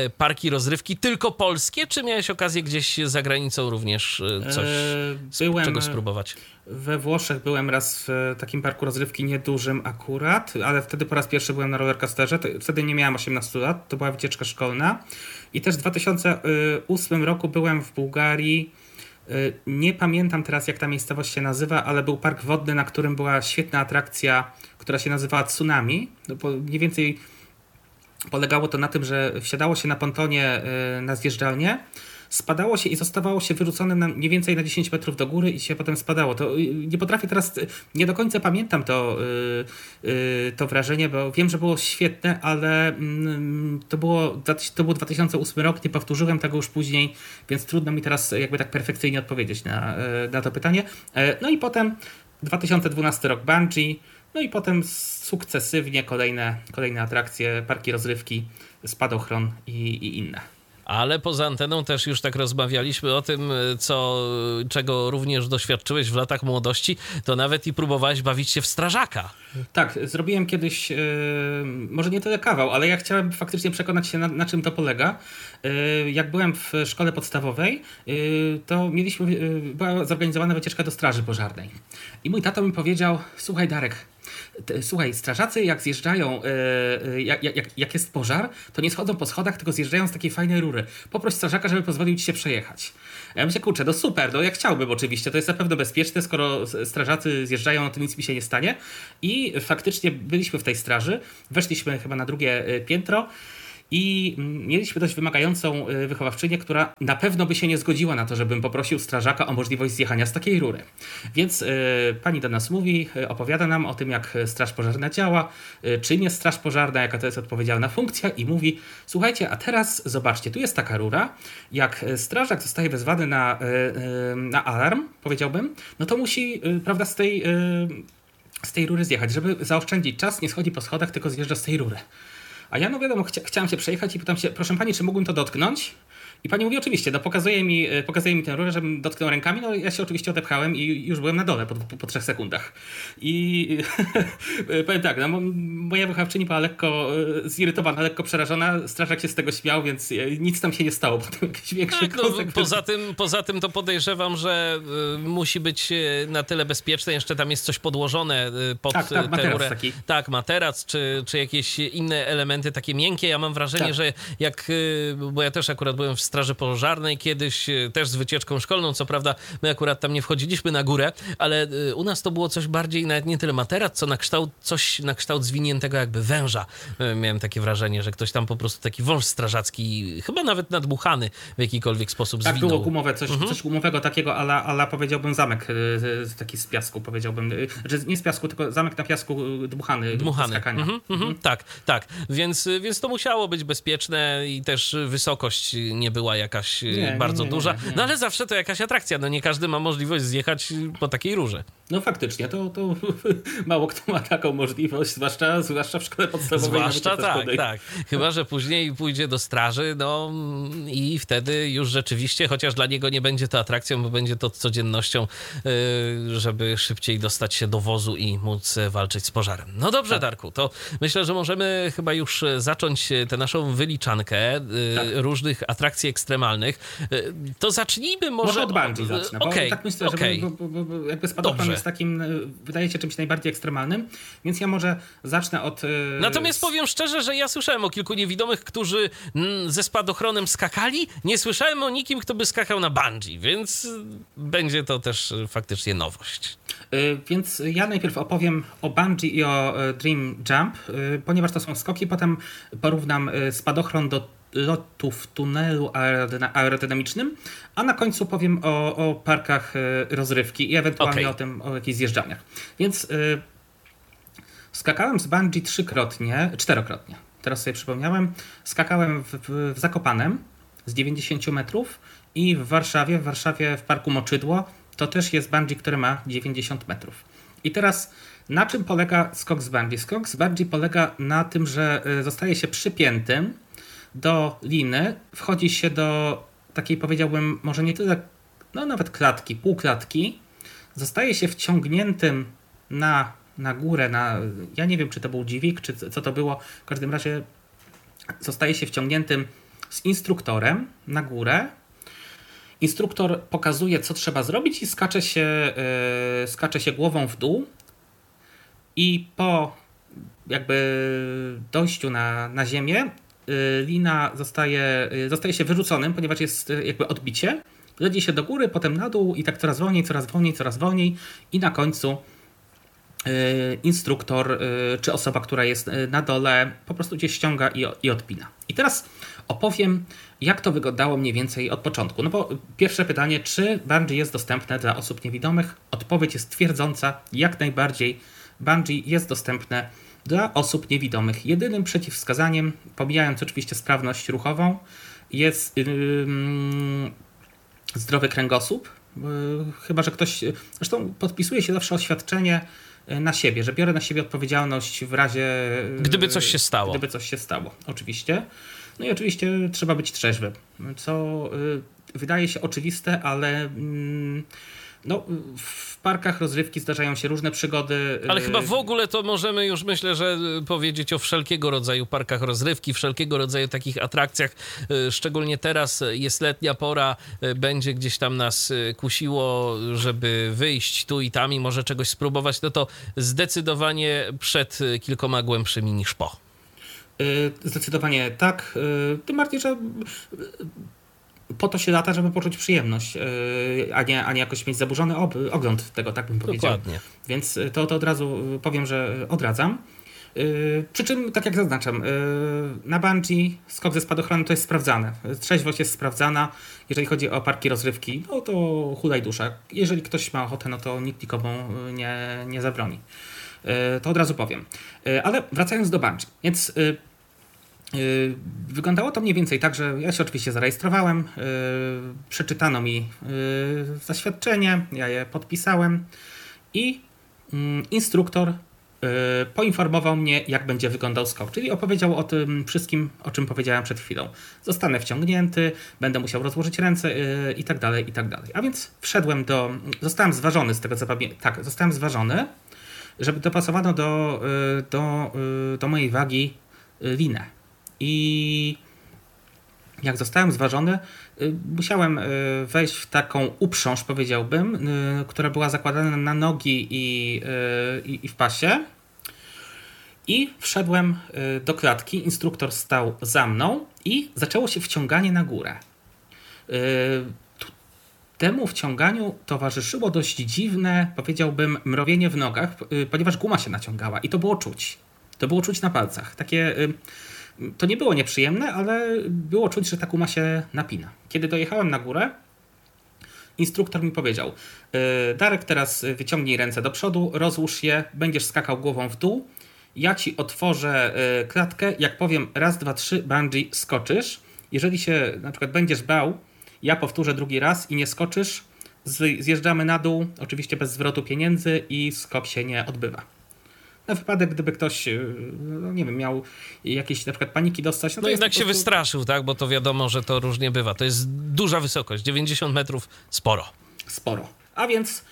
parki rozrywki tylko polskie, czy miałeś okazję gdzieś za granicą również coś, czego spróbować? We Włoszech byłem raz w takim parku rozrywki niedużym akurat, ale wtedy po raz pierwszy byłem na rollercoasterze. Wtedy nie miałem 18 lat, to była wycieczka szkolna. I też w 2008 roku byłem w Bułgarii. Nie pamiętam teraz, jak ta miejscowość się nazywa, ale był park wodny, na którym była świetna atrakcja, która się nazywała Tsunami. Mniej więcej polegało to na tym, że wsiadało się na pontonie na zjeżdżalnię, spadało się i zostawało się wyrzucone mniej więcej na 10 metrów do góry i się potem spadało. To nie potrafię teraz, nie do końca pamiętam to wrażenie, bo wiem, że było świetne, ale to był 2008 rok, nie powtórzyłem tego już później, więc trudno mi teraz jakby tak perfekcyjnie odpowiedzieć na to pytanie. No i potem 2012 rok bungee, no i potem sukcesywnie kolejne atrakcje, parki rozrywki, spadochron i inne. Ale poza anteną też już tak rozmawialiśmy o tym, czego również doświadczyłeś w latach młodości, to nawet i próbowałeś bawić się w strażaka. Tak, zrobiłem kiedyś, może nie tyle kawał, ale ja chciałem faktycznie przekonać się na czym to polega. Jak byłem w szkole podstawowej, to była zorganizowana wycieczka do straży pożarnej. I mój tato mi powiedział, słuchaj Darek, strażacy jak zjeżdżają, jak jest pożar, to nie schodzą po schodach, tylko zjeżdżają z takiej fajnej rury. Poproś strażaka, żeby pozwolił ci się przejechać. Ja myślę, kurczę, no super, no ja chciałbym oczywiście, to jest na pewno bezpieczne, skoro strażacy zjeżdżają, no to nic mi się nie stanie. I faktycznie byliśmy w tej straży, weszliśmy chyba na drugie piętro i mieliśmy dość wymagającą wychowawczynię, która na pewno by się nie zgodziła na to, żebym poprosił strażaka o możliwość zjechania z takiej rury. Więc pani do nas mówi, opowiada nam o tym, jak straż pożarna działa, czym jest straż pożarna, jaka to jest odpowiedzialna funkcja i mówi, słuchajcie, a teraz zobaczcie, tu jest taka rura, jak strażak zostaje wezwany na alarm, powiedziałbym, no to musi, prawda, z tej rury zjechać. Żeby zaoszczędzić czas, nie schodzi po schodach, tylko zjeżdża z tej rury. A ja, no wiadomo, chciałem się przejechać i pytam się, proszę pani, czy mógłbym to dotknąć? I pani mówi, oczywiście, no pokazuje mi tę rurę, żebym dotknął rękami, no ja się oczywiście odepchałem i już byłem na dole po 3 sekundach. I powiem tak, no, moja wychowawczyni była lekko zirytowana, lekko przerażona, strażak się z tego śmiał, więc nic tam się nie stało, potem jakieś większe konsekwencje. Poza tym to podejrzewam, że musi być na tyle bezpieczne, jeszcze tam jest coś podłożone pod tę rurę. Taki. Tak, materac, czy jakieś inne elementy takie miękkie. Ja mam wrażenie, że bo ja też akurat byłem w straży pożarnej kiedyś, też z wycieczką szkolną, co prawda my akurat tam nie wchodziliśmy na górę, ale u nas to było coś bardziej, nawet nie tyle materac, co coś na kształt zwiniętego jakby węża. Miałem takie wrażenie, że ktoś tam po prostu taki wąż strażacki, chyba nawet nadmuchany w jakikolwiek sposób zwinął. Tak, było gumowe, coś gumowego takiego, ale powiedziałbym zamek taki z piasku, powiedziałbym, że nie z piasku, tylko zamek na piasku dmuchany. Skakania. Tak. Więc to musiało być bezpieczne i też wysokość nie była jakaś bardzo duża. Nie. No ale zawsze to jakaś atrakcja. No nie każdy ma możliwość zjechać po takiej rurze. No faktycznie, to mało kto ma taką możliwość, zwłaszcza w szkole podstawowej. Zwłaszcza tak. Chyba że później pójdzie do straży, no i wtedy już rzeczywiście, chociaż dla niego nie będzie to atrakcją, bo będzie to codziennością, żeby szybciej dostać się do wozu i móc walczyć z pożarem. No dobrze, Darku, to myślę, że możemy chyba już zacząć tę naszą wyliczankę różnych atrakcji ekstremalnych. To zacznijmy może od bungee zacznę, bo tak myślę, że bo jakby spadochron jest takim, wydaje się czymś najbardziej ekstremalnym, więc ja może zacznę od... Natomiast powiem szczerze, że ja słyszałem o kilku niewidomych, którzy ze spadochronem skakali. Nie słyszałem o nikim, kto by skakał na bungee, więc będzie to też faktycznie nowość. Więc ja najpierw opowiem o bungee i o dream jump, ponieważ to są skoki, potem porównam spadochron do lotu w tunelu aerodynamicznym, a na końcu powiem o parkach rozrywki i ewentualnie o jakichś zjeżdżaniach. Więc skakałem z bungee 4-krotnie. Teraz sobie przypomniałem. Skakałem w Zakopanem z 90 metrów i w Warszawie w parku Moczydło to też jest bungee, które ma 90 metrów. I teraz na czym polega skok z bungee? Skok z bungee polega na tym, że zostaje się przypiętym do liny, wchodzi się do takiej, powiedziałbym, może nie tyle, no nawet klatki, półklatki, zostaje się wciągniętym na górę, ja nie wiem, czy to był dźwig, czy co to było, w każdym razie zostaje się wciągniętym z instruktorem na górę. Instruktor pokazuje, co trzeba zrobić i skacze się głową w dół i po jakby dojściu na ziemię lina zostaje się wyrzuconym, ponieważ jest jakby odbicie. Leci się do góry, potem na dół i tak coraz wolniej i na końcu instruktor czy osoba, która jest na dole, po prostu gdzieś ściąga i odpina. I teraz opowiem, jak to wyglądało mniej więcej od początku. No bo pierwsze pytanie, czy Bungie jest dostępne dla osób niewidomych? Odpowiedź jest twierdząca, jak najbardziej Bungie jest dostępne dla osób niewidomych. Jedynym przeciwwskazaniem, pomijając oczywiście sprawność ruchową, jest zdrowy kręgosłup. Chyba że ktoś, zresztą podpisuje się zawsze oświadczenie na siebie, że biorę na siebie odpowiedzialność w razie... Gdyby coś się stało. Gdyby coś się stało, oczywiście. No i oczywiście trzeba być trzeźwym, co wydaje się oczywiste, ale no, w parkach rozrywki zdarzają się różne przygody. Ale chyba w ogóle to możemy już, myślę, że powiedzieć o wszelkiego rodzaju parkach rozrywki, wszelkiego rodzaju takich atrakcjach. Szczególnie teraz jest letnia pora, będzie gdzieś tam nas kusiło, żeby wyjść tu i tam i może czegoś spróbować, no to zdecydowanie przed kilkoma głębszymi niż po. Zdecydowanie tak. Tym bardziej, że po to się lata, żeby poczuć przyjemność, a nie jakoś mieć zaburzony ogląd tego, tak bym powiedział. Dokładnie. Więc to od razu powiem, że odradzam. Przy czym, tak jak zaznaczam, na Bungie skok ze spadochronem to jest sprawdzane. Trzeźwość jest sprawdzana. Jeżeli chodzi o parki rozrywki, no to hulaj dusza. Jeżeli ktoś ma ochotę, no to nikt nikomu nie zabroni. To od razu powiem. Ale wracając do Bungie, więc wyglądało to mniej więcej tak, że ja się oczywiście zarejestrowałem, przeczytano mi zaświadczenie, ja je podpisałem i instruktor poinformował mnie, jak będzie wyglądał skok, czyli opowiedział o tym wszystkim, o czym powiedziałem przed chwilą. Zostanę wciągnięty, będę musiał rozłożyć ręce i tak dalej, i tak dalej. A więc zostałem zważony z tego co pamiętam, tak, zostałem zważony, żeby dopasowano do mojej wagi linę. I jak zostałem zważony, musiałem wejść w taką uprząż, powiedziałbym, która była zakładana na nogi i w pasie. I wszedłem do klatki, instruktor stał za mną i zaczęło się wciąganie na górę. Temu wciąganiu towarzyszyło dość dziwne, powiedziałbym, mrowienie w nogach, ponieważ guma się naciągała i to było czuć. To było czuć na palcach. To nie było nieprzyjemne, ale było czuć, że ta guma się napina. Kiedy dojechałem na górę, instruktor mi powiedział: Darek, teraz wyciągnij ręce do przodu, rozłóż je, będziesz skakał głową w dół, ja ci otworzę klatkę, jak powiem raz, dwa, trzy, Bungie, skoczysz. Jeżeli się na przykład będziesz bał, ja powtórzę drugi raz i nie skoczysz, zjeżdżamy na dół, oczywiście bez zwrotu pieniędzy i skok się nie odbywa. Na wypadek, gdyby ktoś, no nie wiem, miał jakieś na przykład paniki dostać. No jednak się wystraszył, tak? Bo to wiadomo, że to różnie bywa. To jest duża wysokość, 90 metrów, sporo. Sporo. A więc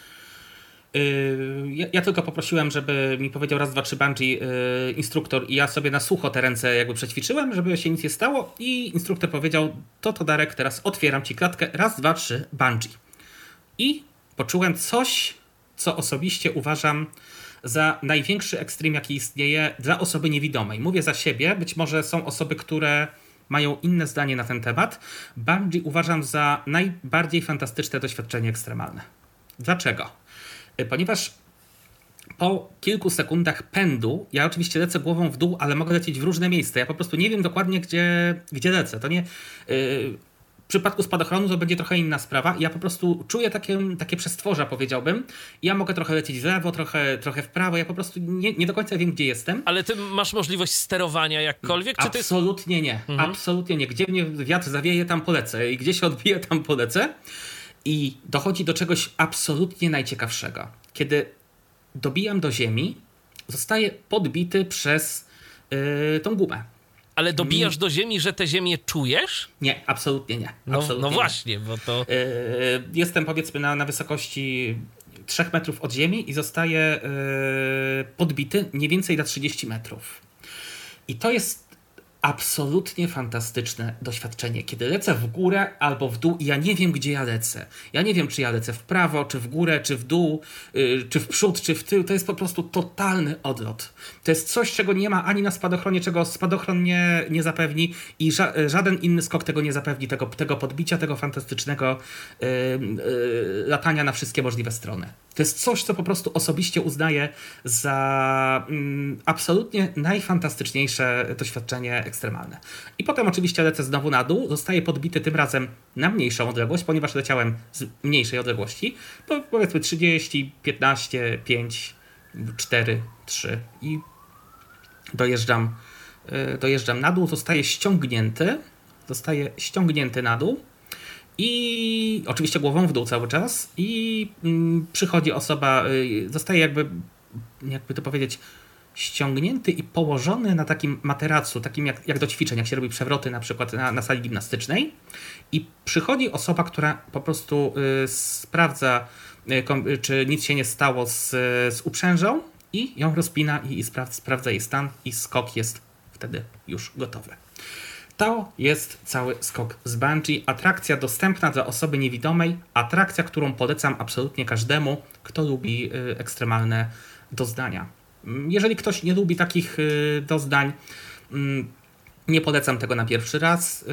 ja tylko poprosiłem, żeby mi powiedział raz, dwa, trzy Bungie instruktor i ja sobie na sucho te ręce jakby przećwiczyłem, żeby się nic nie stało i instruktor powiedział: to Darek, teraz otwieram ci klatkę, raz, dwa, trzy, Bungie. I poczułem coś, co osobiście uważam za największy ekstrem, jaki istnieje dla osoby niewidomej. Mówię za siebie, być może są osoby, które mają inne zdanie na ten temat. Bungie uważam za najbardziej fantastyczne doświadczenie ekstremalne. Dlaczego? Ponieważ po kilku sekundach pędu, ja oczywiście lecę głową w dół, ale mogę lecieć w różne miejsca. Ja po prostu nie wiem dokładnie, gdzie lecę. To nie... W przypadku spadochronu to będzie trochę inna sprawa. Ja po prostu czuję takie przestworza, powiedziałbym. Ja mogę trochę lecieć w lewo, trochę w prawo. Ja po prostu nie do końca wiem, gdzie jestem. Ale ty masz możliwość sterowania jakkolwiek? Czy absolutnie nie. Absolutnie nie. Gdzie mnie wiatr zawieje, tam polecę. I gdzie się odbije, tam polecę. I dochodzi do czegoś absolutnie najciekawszego. Kiedy dobijam do ziemi, zostaję podbity przez tą gumę. Ale dobijasz do ziemi, że tę ziemię czujesz? Nie, absolutnie nie. No właśnie, bo to... Jestem powiedzmy na wysokości 3 metrów od ziemi i zostaję podbity nie więcej na 30 metrów. I to jest absolutnie fantastyczne doświadczenie, kiedy lecę w górę albo w dół i ja nie wiem, gdzie ja lecę. Ja nie wiem, czy ja lecę w prawo, czy w górę, czy w dół, czy w przód, czy w tył. To jest po prostu totalny odlot. To jest coś, czego nie ma ani na spadochronie, czego spadochron nie zapewni i żaden inny skok tego nie zapewni, tego podbicia, tego fantastycznego latania na wszystkie możliwe strony. To jest coś, co po prostu osobiście uznaję za absolutnie najfantastyczniejsze doświadczenie ekstremalne. I potem oczywiście lecę znowu na dół, zostaję podbity tym razem na mniejszą odległość, ponieważ leciałem z mniejszej odległości, powiedzmy 30, 15, 5, 4, 3 i dojeżdżam na dół, zostaję ściągnięty na dół. I oczywiście głową w dół cały czas i przychodzi osoba, zostaje jakby to powiedzieć, ściągnięty i położony na takim materacu, takim jak do ćwiczeń, jak się robi przewroty na przykład na sali gimnastycznej i przychodzi osoba, która po prostu sprawdza, czy nic się nie stało z uprzężą i ją rozpina i sprawdza jej stan i skok jest wtedy już gotowy. To jest cały skok z bungee. Atrakcja dostępna dla osoby niewidomej. Atrakcja, którą polecam absolutnie każdemu, kto lubi ekstremalne doznania. Jeżeli ktoś nie lubi takich doznań, nie polecam tego na pierwszy raz,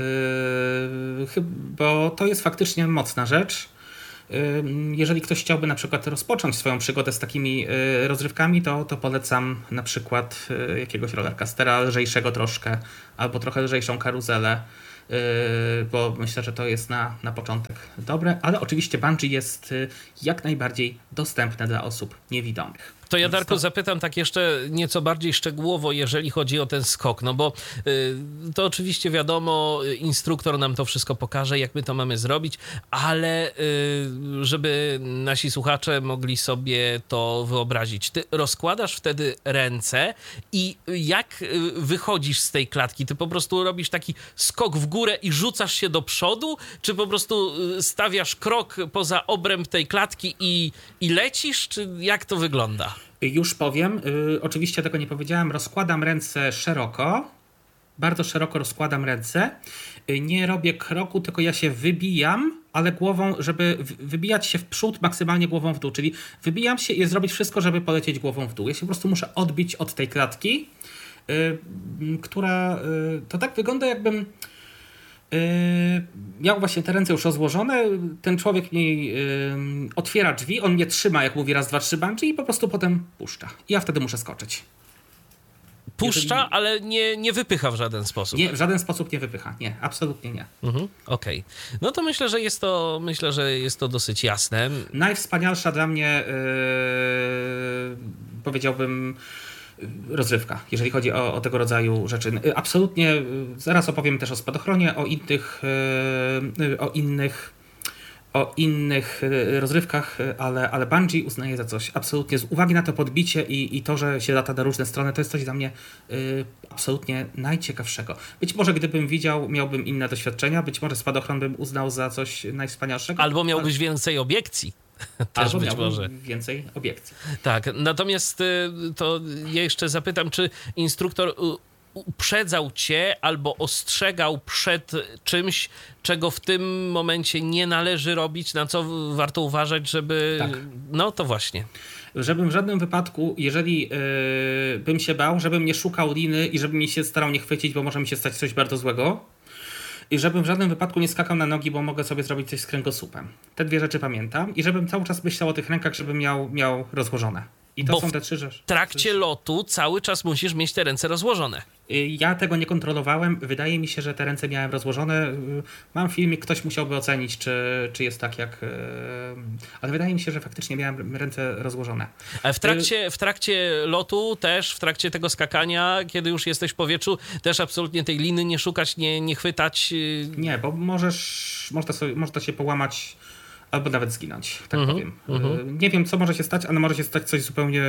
bo to jest faktycznie mocna rzecz. Jeżeli ktoś chciałby na przykład rozpocząć swoją przygodę z takimi rozrywkami, to polecam na przykład jakiegoś rollercoastera lżejszego troszkę, albo trochę lżejszą karuzelę, bo myślę, że to jest na początek dobre, ale oczywiście bungee jest jak najbardziej dostępne dla osób niewidomych. To ja, Darku, zapytam tak jeszcze nieco bardziej szczegółowo, jeżeli chodzi o ten skok, no bo to oczywiście wiadomo, instruktor nam to wszystko pokaże, jak my to mamy zrobić, ale żeby nasi słuchacze mogli sobie to wyobrazić, ty rozkładasz wtedy ręce i jak wychodzisz z tej klatki? Ty po prostu robisz taki skok w górę i rzucasz się do przodu, czy po prostu stawiasz krok poza obręb tej klatki i lecisz, czy jak to wygląda? Już powiem, oczywiście tego nie powiedziałem, rozkładam ręce szeroko, bardzo szeroko rozkładam ręce, nie robię kroku, tylko ja się wybijam, ale głową, żeby wybijać się w przód, maksymalnie głową w dół, czyli wybijam się i zrobić wszystko, żeby polecieć głową w dół. Ja się po prostu muszę odbić od tej klatki, która to tak wygląda, jakbym miał właśnie te ręce już rozłożone, ten człowiek mi otwiera drzwi, on mnie trzyma, jak mówi raz, dwa, trzy bungee i po prostu potem puszcza. I ja wtedy muszę skoczyć. Puszcza, ale nie wypycha w żaden sposób. Nie, w żaden sposób nie wypycha. Nie, absolutnie nie. Okej. No to myślę, że jest to dosyć jasne. Najwspanialsza dla mnie, powiedziałbym, rozrywka, jeżeli chodzi o tego rodzaju rzeczy. Absolutnie, zaraz opowiem też o spadochronie, o innych rozrywkach, ale bungee uznaję za coś absolutnie, z uwagi na to podbicie i to, że się lata na różne strony, to jest coś dla mnie absolutnie najciekawszego. Być może gdybym widział, miałbym inne doświadczenia, być może spadochron bym uznał za coś najwspanialszego. Albo miałbyś więcej obiekcji. Też być może. Więcej obiekcji. Tak, natomiast to ja jeszcze zapytam, czy instruktor uprzedzał cię albo ostrzegał przed czymś, czego w tym momencie nie należy robić, na co warto uważać, żeby... Tak. No to właśnie. Żebym w żadnym wypadku, jeżeli bym się bał, żebym nie szukał liny i żebym mi się starał nie chwycić, bo może mi się stać coś bardzo złego. I żebym w żadnym wypadku nie skakał na nogi, bo mogę sobie zrobić coś z kręgosłupem. Te dwie rzeczy pamiętam. I żebym cały czas myślał o tych rękach, żebym miał rozłożone. I to są te trzy rzeczy. W trakcie lotu cały czas musisz mieć te ręce rozłożone. Ja tego nie kontrolowałem. Wydaje mi się, że te ręce miałem rozłożone. Mam filmik, ktoś musiałby ocenić, czy jest tak jak... Ale wydaje mi się, że faktycznie miałem ręce rozłożone. Ale w trakcie lotu też, w trakcie tego skakania, kiedy już jesteś w powietrzu, też absolutnie tej liny nie szukać, nie chwytać. Nie, bo można się połamać albo nawet zginąć, tak powiem. Nie wiem, co może się stać, ale może się stać coś zupełnie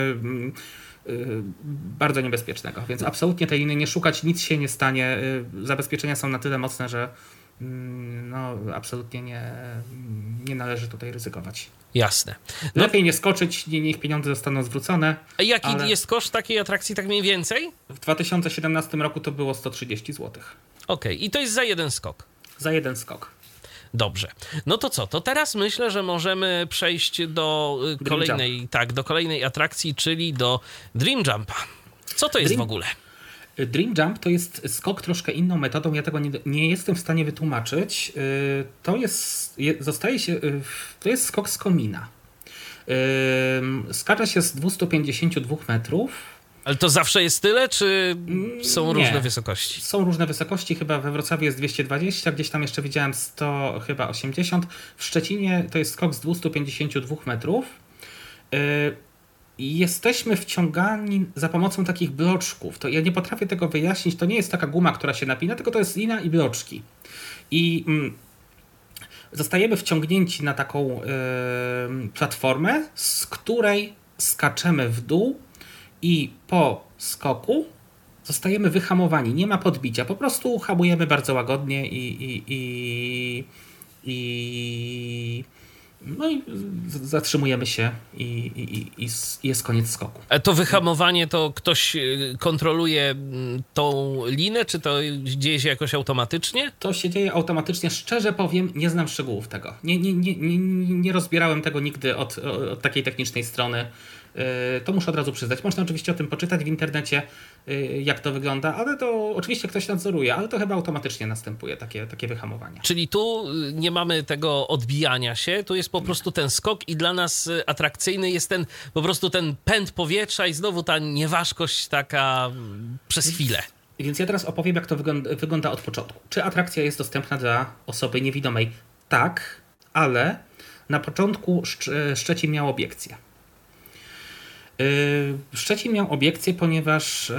bardzo niebezpiecznego, więc absolutnie tej liny nie szukać, nic się nie stanie. Zabezpieczenia są na tyle mocne, że no, absolutnie nie należy tutaj ryzykować. Jasne. Lepiej nie skoczyć, niech pieniądze zostaną zwrócone. A jaki jest koszt takiej atrakcji tak mniej więcej? W 2017 roku to było 130 zł. Okej, i to jest za jeden skok? Za jeden skok. Dobrze. No to co? To teraz myślę, że możemy przejść do kolejnej atrakcji, czyli do Dream Jumpa. Co to jest w ogóle? Dream Jump to jest skok troszkę inną metodą. Ja tego nie jestem w stanie wytłumaczyć. To jest skok z komina. Skacze się z 252 metrów. Ale to zawsze jest tyle, czy są różne wysokości? Są różne wysokości, chyba we Wrocławiu jest 220, gdzieś tam jeszcze widziałem 100, chyba 80. W Szczecinie to jest skok z 252 metrów. Jesteśmy wciągani za pomocą takich bloczków. To ja nie potrafię tego wyjaśnić, to nie jest taka guma, która się napina, tylko to jest lina i bloczki. I zostajemy wciągnięci na taką platformę, z której skaczemy w dół i po skoku zostajemy wyhamowani. Nie ma podbicia, po prostu hamujemy bardzo łagodnie i zatrzymujemy się i jest koniec skoku. To wyhamowanie to ktoś kontroluje tą linę, czy to dzieje się jakoś automatycznie? To się dzieje automatycznie. Szczerze powiem, nie znam szczegółów tego. Nie rozbierałem tego nigdy od takiej technicznej strony. To muszę od razu przyznać. Można oczywiście o tym poczytać w internecie, jak to wygląda, ale to oczywiście ktoś nadzoruje, ale to chyba automatycznie następuje takie wyhamowanie. Czyli tu nie mamy tego odbijania się, tu jest po prostu ten skok i dla nas atrakcyjny jest po prostu ten pęd powietrza i znowu ta nieważkość taka przez chwilę. Więc ja teraz opowiem, jak to wygląda od początku. Czy atrakcja jest dostępna dla osoby niewidomej? Tak, ale na początku Szczecin miał obiekcję. Szczecin miał obiekcję, ponieważ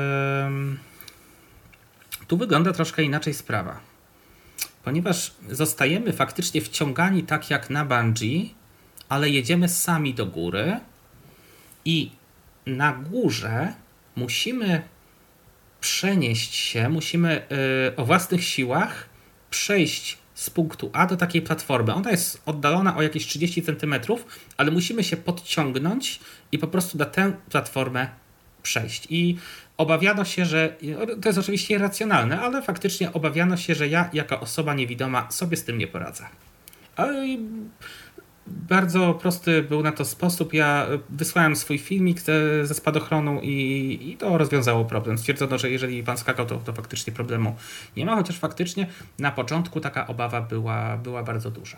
tu wygląda troszkę inaczej sprawa. Ponieważ zostajemy faktycznie wciągani tak jak na bungee, ale jedziemy sami do góry i na górze musimy przenieść się, musimy o własnych siłach przejść z punktu A do takiej platformy. Ona jest oddalona o jakieś 30 cm, ale musimy się podciągnąć i po prostu na tę platformę przejść. I obawiano się, że to jest oczywiście irracjonalne, ale faktycznie obawiano się, że ja jako osoba niewidoma sobie z tym nie poradzę. Ale bardzo prosty był na to sposób. Ja wysłałem swój filmik ze spadochronu i to rozwiązało problem. Stwierdzono, że jeżeli pan skakał, to faktycznie problemu nie ma, chociaż faktycznie na początku taka obawa była bardzo duża.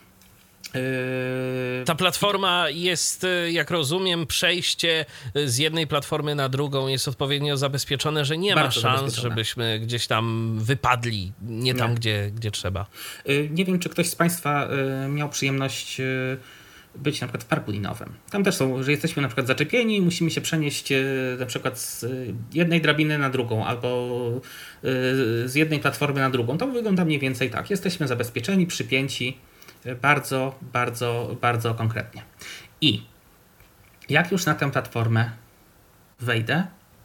Ta platforma jest, jak rozumiem, przejście z jednej platformy na drugą jest odpowiednio zabezpieczone, że nie ma szans, żebyśmy gdzieś tam wypadli, nie tam, gdzie trzeba. Nie wiem, czy ktoś z Państwa miał przyjemność być na przykład w parku linowym. Tam też są, że jesteśmy na przykład zaczepieni i musimy się przenieść na przykład z jednej drabiny na drugą albo z jednej platformy na drugą. To wygląda mniej więcej tak. Jesteśmy zabezpieczeni, przypięci bardzo, bardzo, bardzo konkretnie. I jak już na tę platformę wejdę,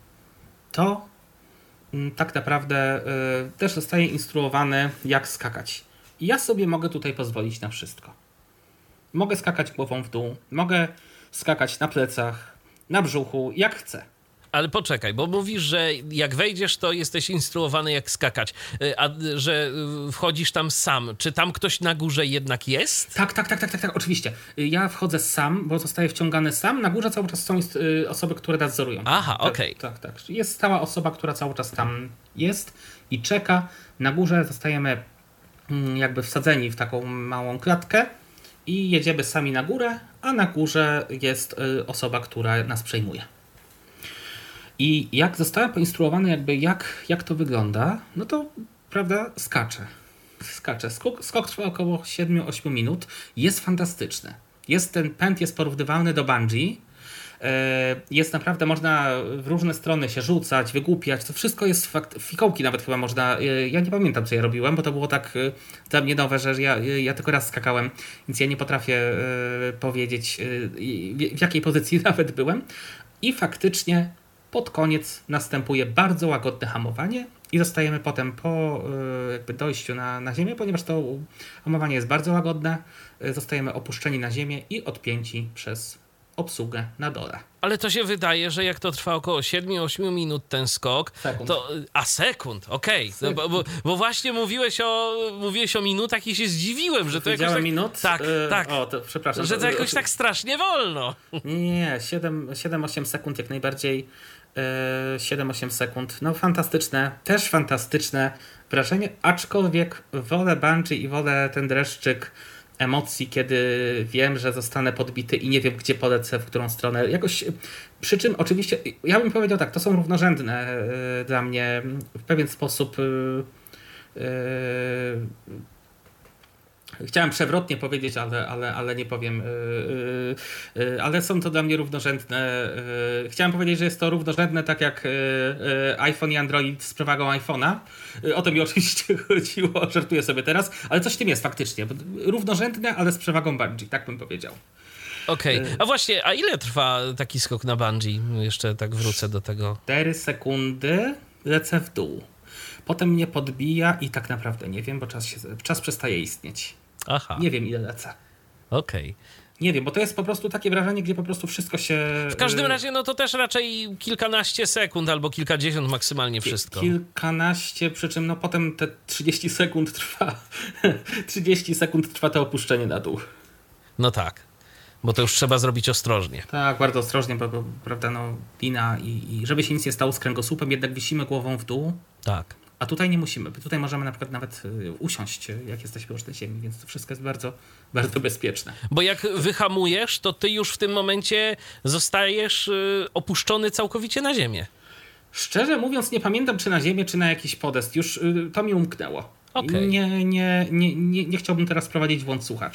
to tak naprawdę też zostaję instruowany, jak skakać. I ja sobie mogę tutaj pozwolić na wszystko. Mogę skakać głową w dół, mogę skakać na plecach, na brzuchu, jak chcę. Ale poczekaj, bo mówisz, że jak wejdziesz, to jesteś instruowany jak skakać, a że wchodzisz tam sam. Czy tam ktoś na górze jednak jest? Tak, oczywiście. Ja wchodzę sam, bo zostaję wciągany sam. Na górze cały czas są osoby, które nadzorują. Aha, okej. Tak. Jest stała osoba, która cały czas tam jest i czeka. Na górze zostajemy jakby wsadzeni w taką małą klatkę i jedziemy sami na górę, a na górze jest osoba, która nas przejmuje. I jak zostałem poinstruowany jakby jak to wygląda, no to prawda skaczę. Skok trwa około 7-8 minut. Jest fantastyczny. Ten pęd jest porównywalny do bungee. Jest naprawdę, można w różne strony się rzucać, wygłupiać. To wszystko jest fikołki nawet chyba można. Ja nie pamiętam, co ja robiłem, bo to było tak dla mnie nowe, że ja tylko raz skakałem, więc ja nie potrafię powiedzieć, w jakiej pozycji nawet byłem. I faktycznie pod koniec następuje bardzo łagodne hamowanie i zostajemy potem po jakby dojściu na ziemię, ponieważ to hamowanie jest bardzo łagodne, zostajemy opuszczeni na ziemię i odpięci przez obsługę na dole. Ale to się wydaje, że jak to trwa około 7-8 minut ten skok, sekund. Sekund, okej. No, bo właśnie mówiłeś o minutach i się zdziwiłem, że to jakoś tak... minut? Tak. O, to przepraszam. Że to jakoś tak strasznie wolno. Nie, 7-8 sekund jak najbardziej. 7-8 sekund. No fantastyczne, też fantastyczne wrażenie, aczkolwiek wolę bungee i wolę ten dreszczyk emocji, kiedy wiem, że zostanę podbity i nie wiem, gdzie polecę, w którą stronę. Jakoś, przy czym oczywiście, ja bym powiedział tak, to są równorzędne dla mnie w pewien sposób. Chciałem przewrotnie powiedzieć, ale nie powiem. Ale są to dla mnie równorzędne. Chciałem powiedzieć, że jest to równorzędne, tak jak iPhone i Android z przewagą iPhone'a. O to mi oczywiście chodziło, żartuję sobie teraz, ale coś w tym jest faktycznie. Równorzędne, ale z przewagą Bungie, tak bym powiedział. Okej. A właśnie, a ile trwa taki skok na Bungie? Jeszcze tak wrócę do tego. 4 sekundy, lecę w dół. Potem mnie podbija i tak naprawdę nie wiem, bo czas przestaje istnieć. Aha. Nie wiem, ile lecę. Okej. Nie wiem, bo to jest po prostu takie wrażenie, gdzie po prostu wszystko się... W każdym razie, no to też raczej kilkanaście sekund albo kilkadziesiąt maksymalnie wszystko. Kilkanaście, przy czym no potem te 30 sekund trwa 30 sekund trwa to opuszczenie na dół. No tak, bo to już trzeba zrobić ostrożnie. Tak, bardzo ostrożnie, bo prawda, no lina i żeby się nic nie stało z kręgosłupem, jednak wisimy głową w dół. Tak. A tutaj nie musimy. Tutaj możemy na przykład nawet usiąść, jak jesteśmy już na ziemi, więc to wszystko jest bardzo, bardzo bezpieczne. Bo jak wyhamujesz, to ty już w tym momencie zostajesz opuszczony całkowicie na ziemię. Szczerze mówiąc, nie pamiętam, czy na ziemię, czy na jakiś podest. Już to mi umknęło. Okay. Nie chciałbym teraz prowadzić w błąd słuchaczy.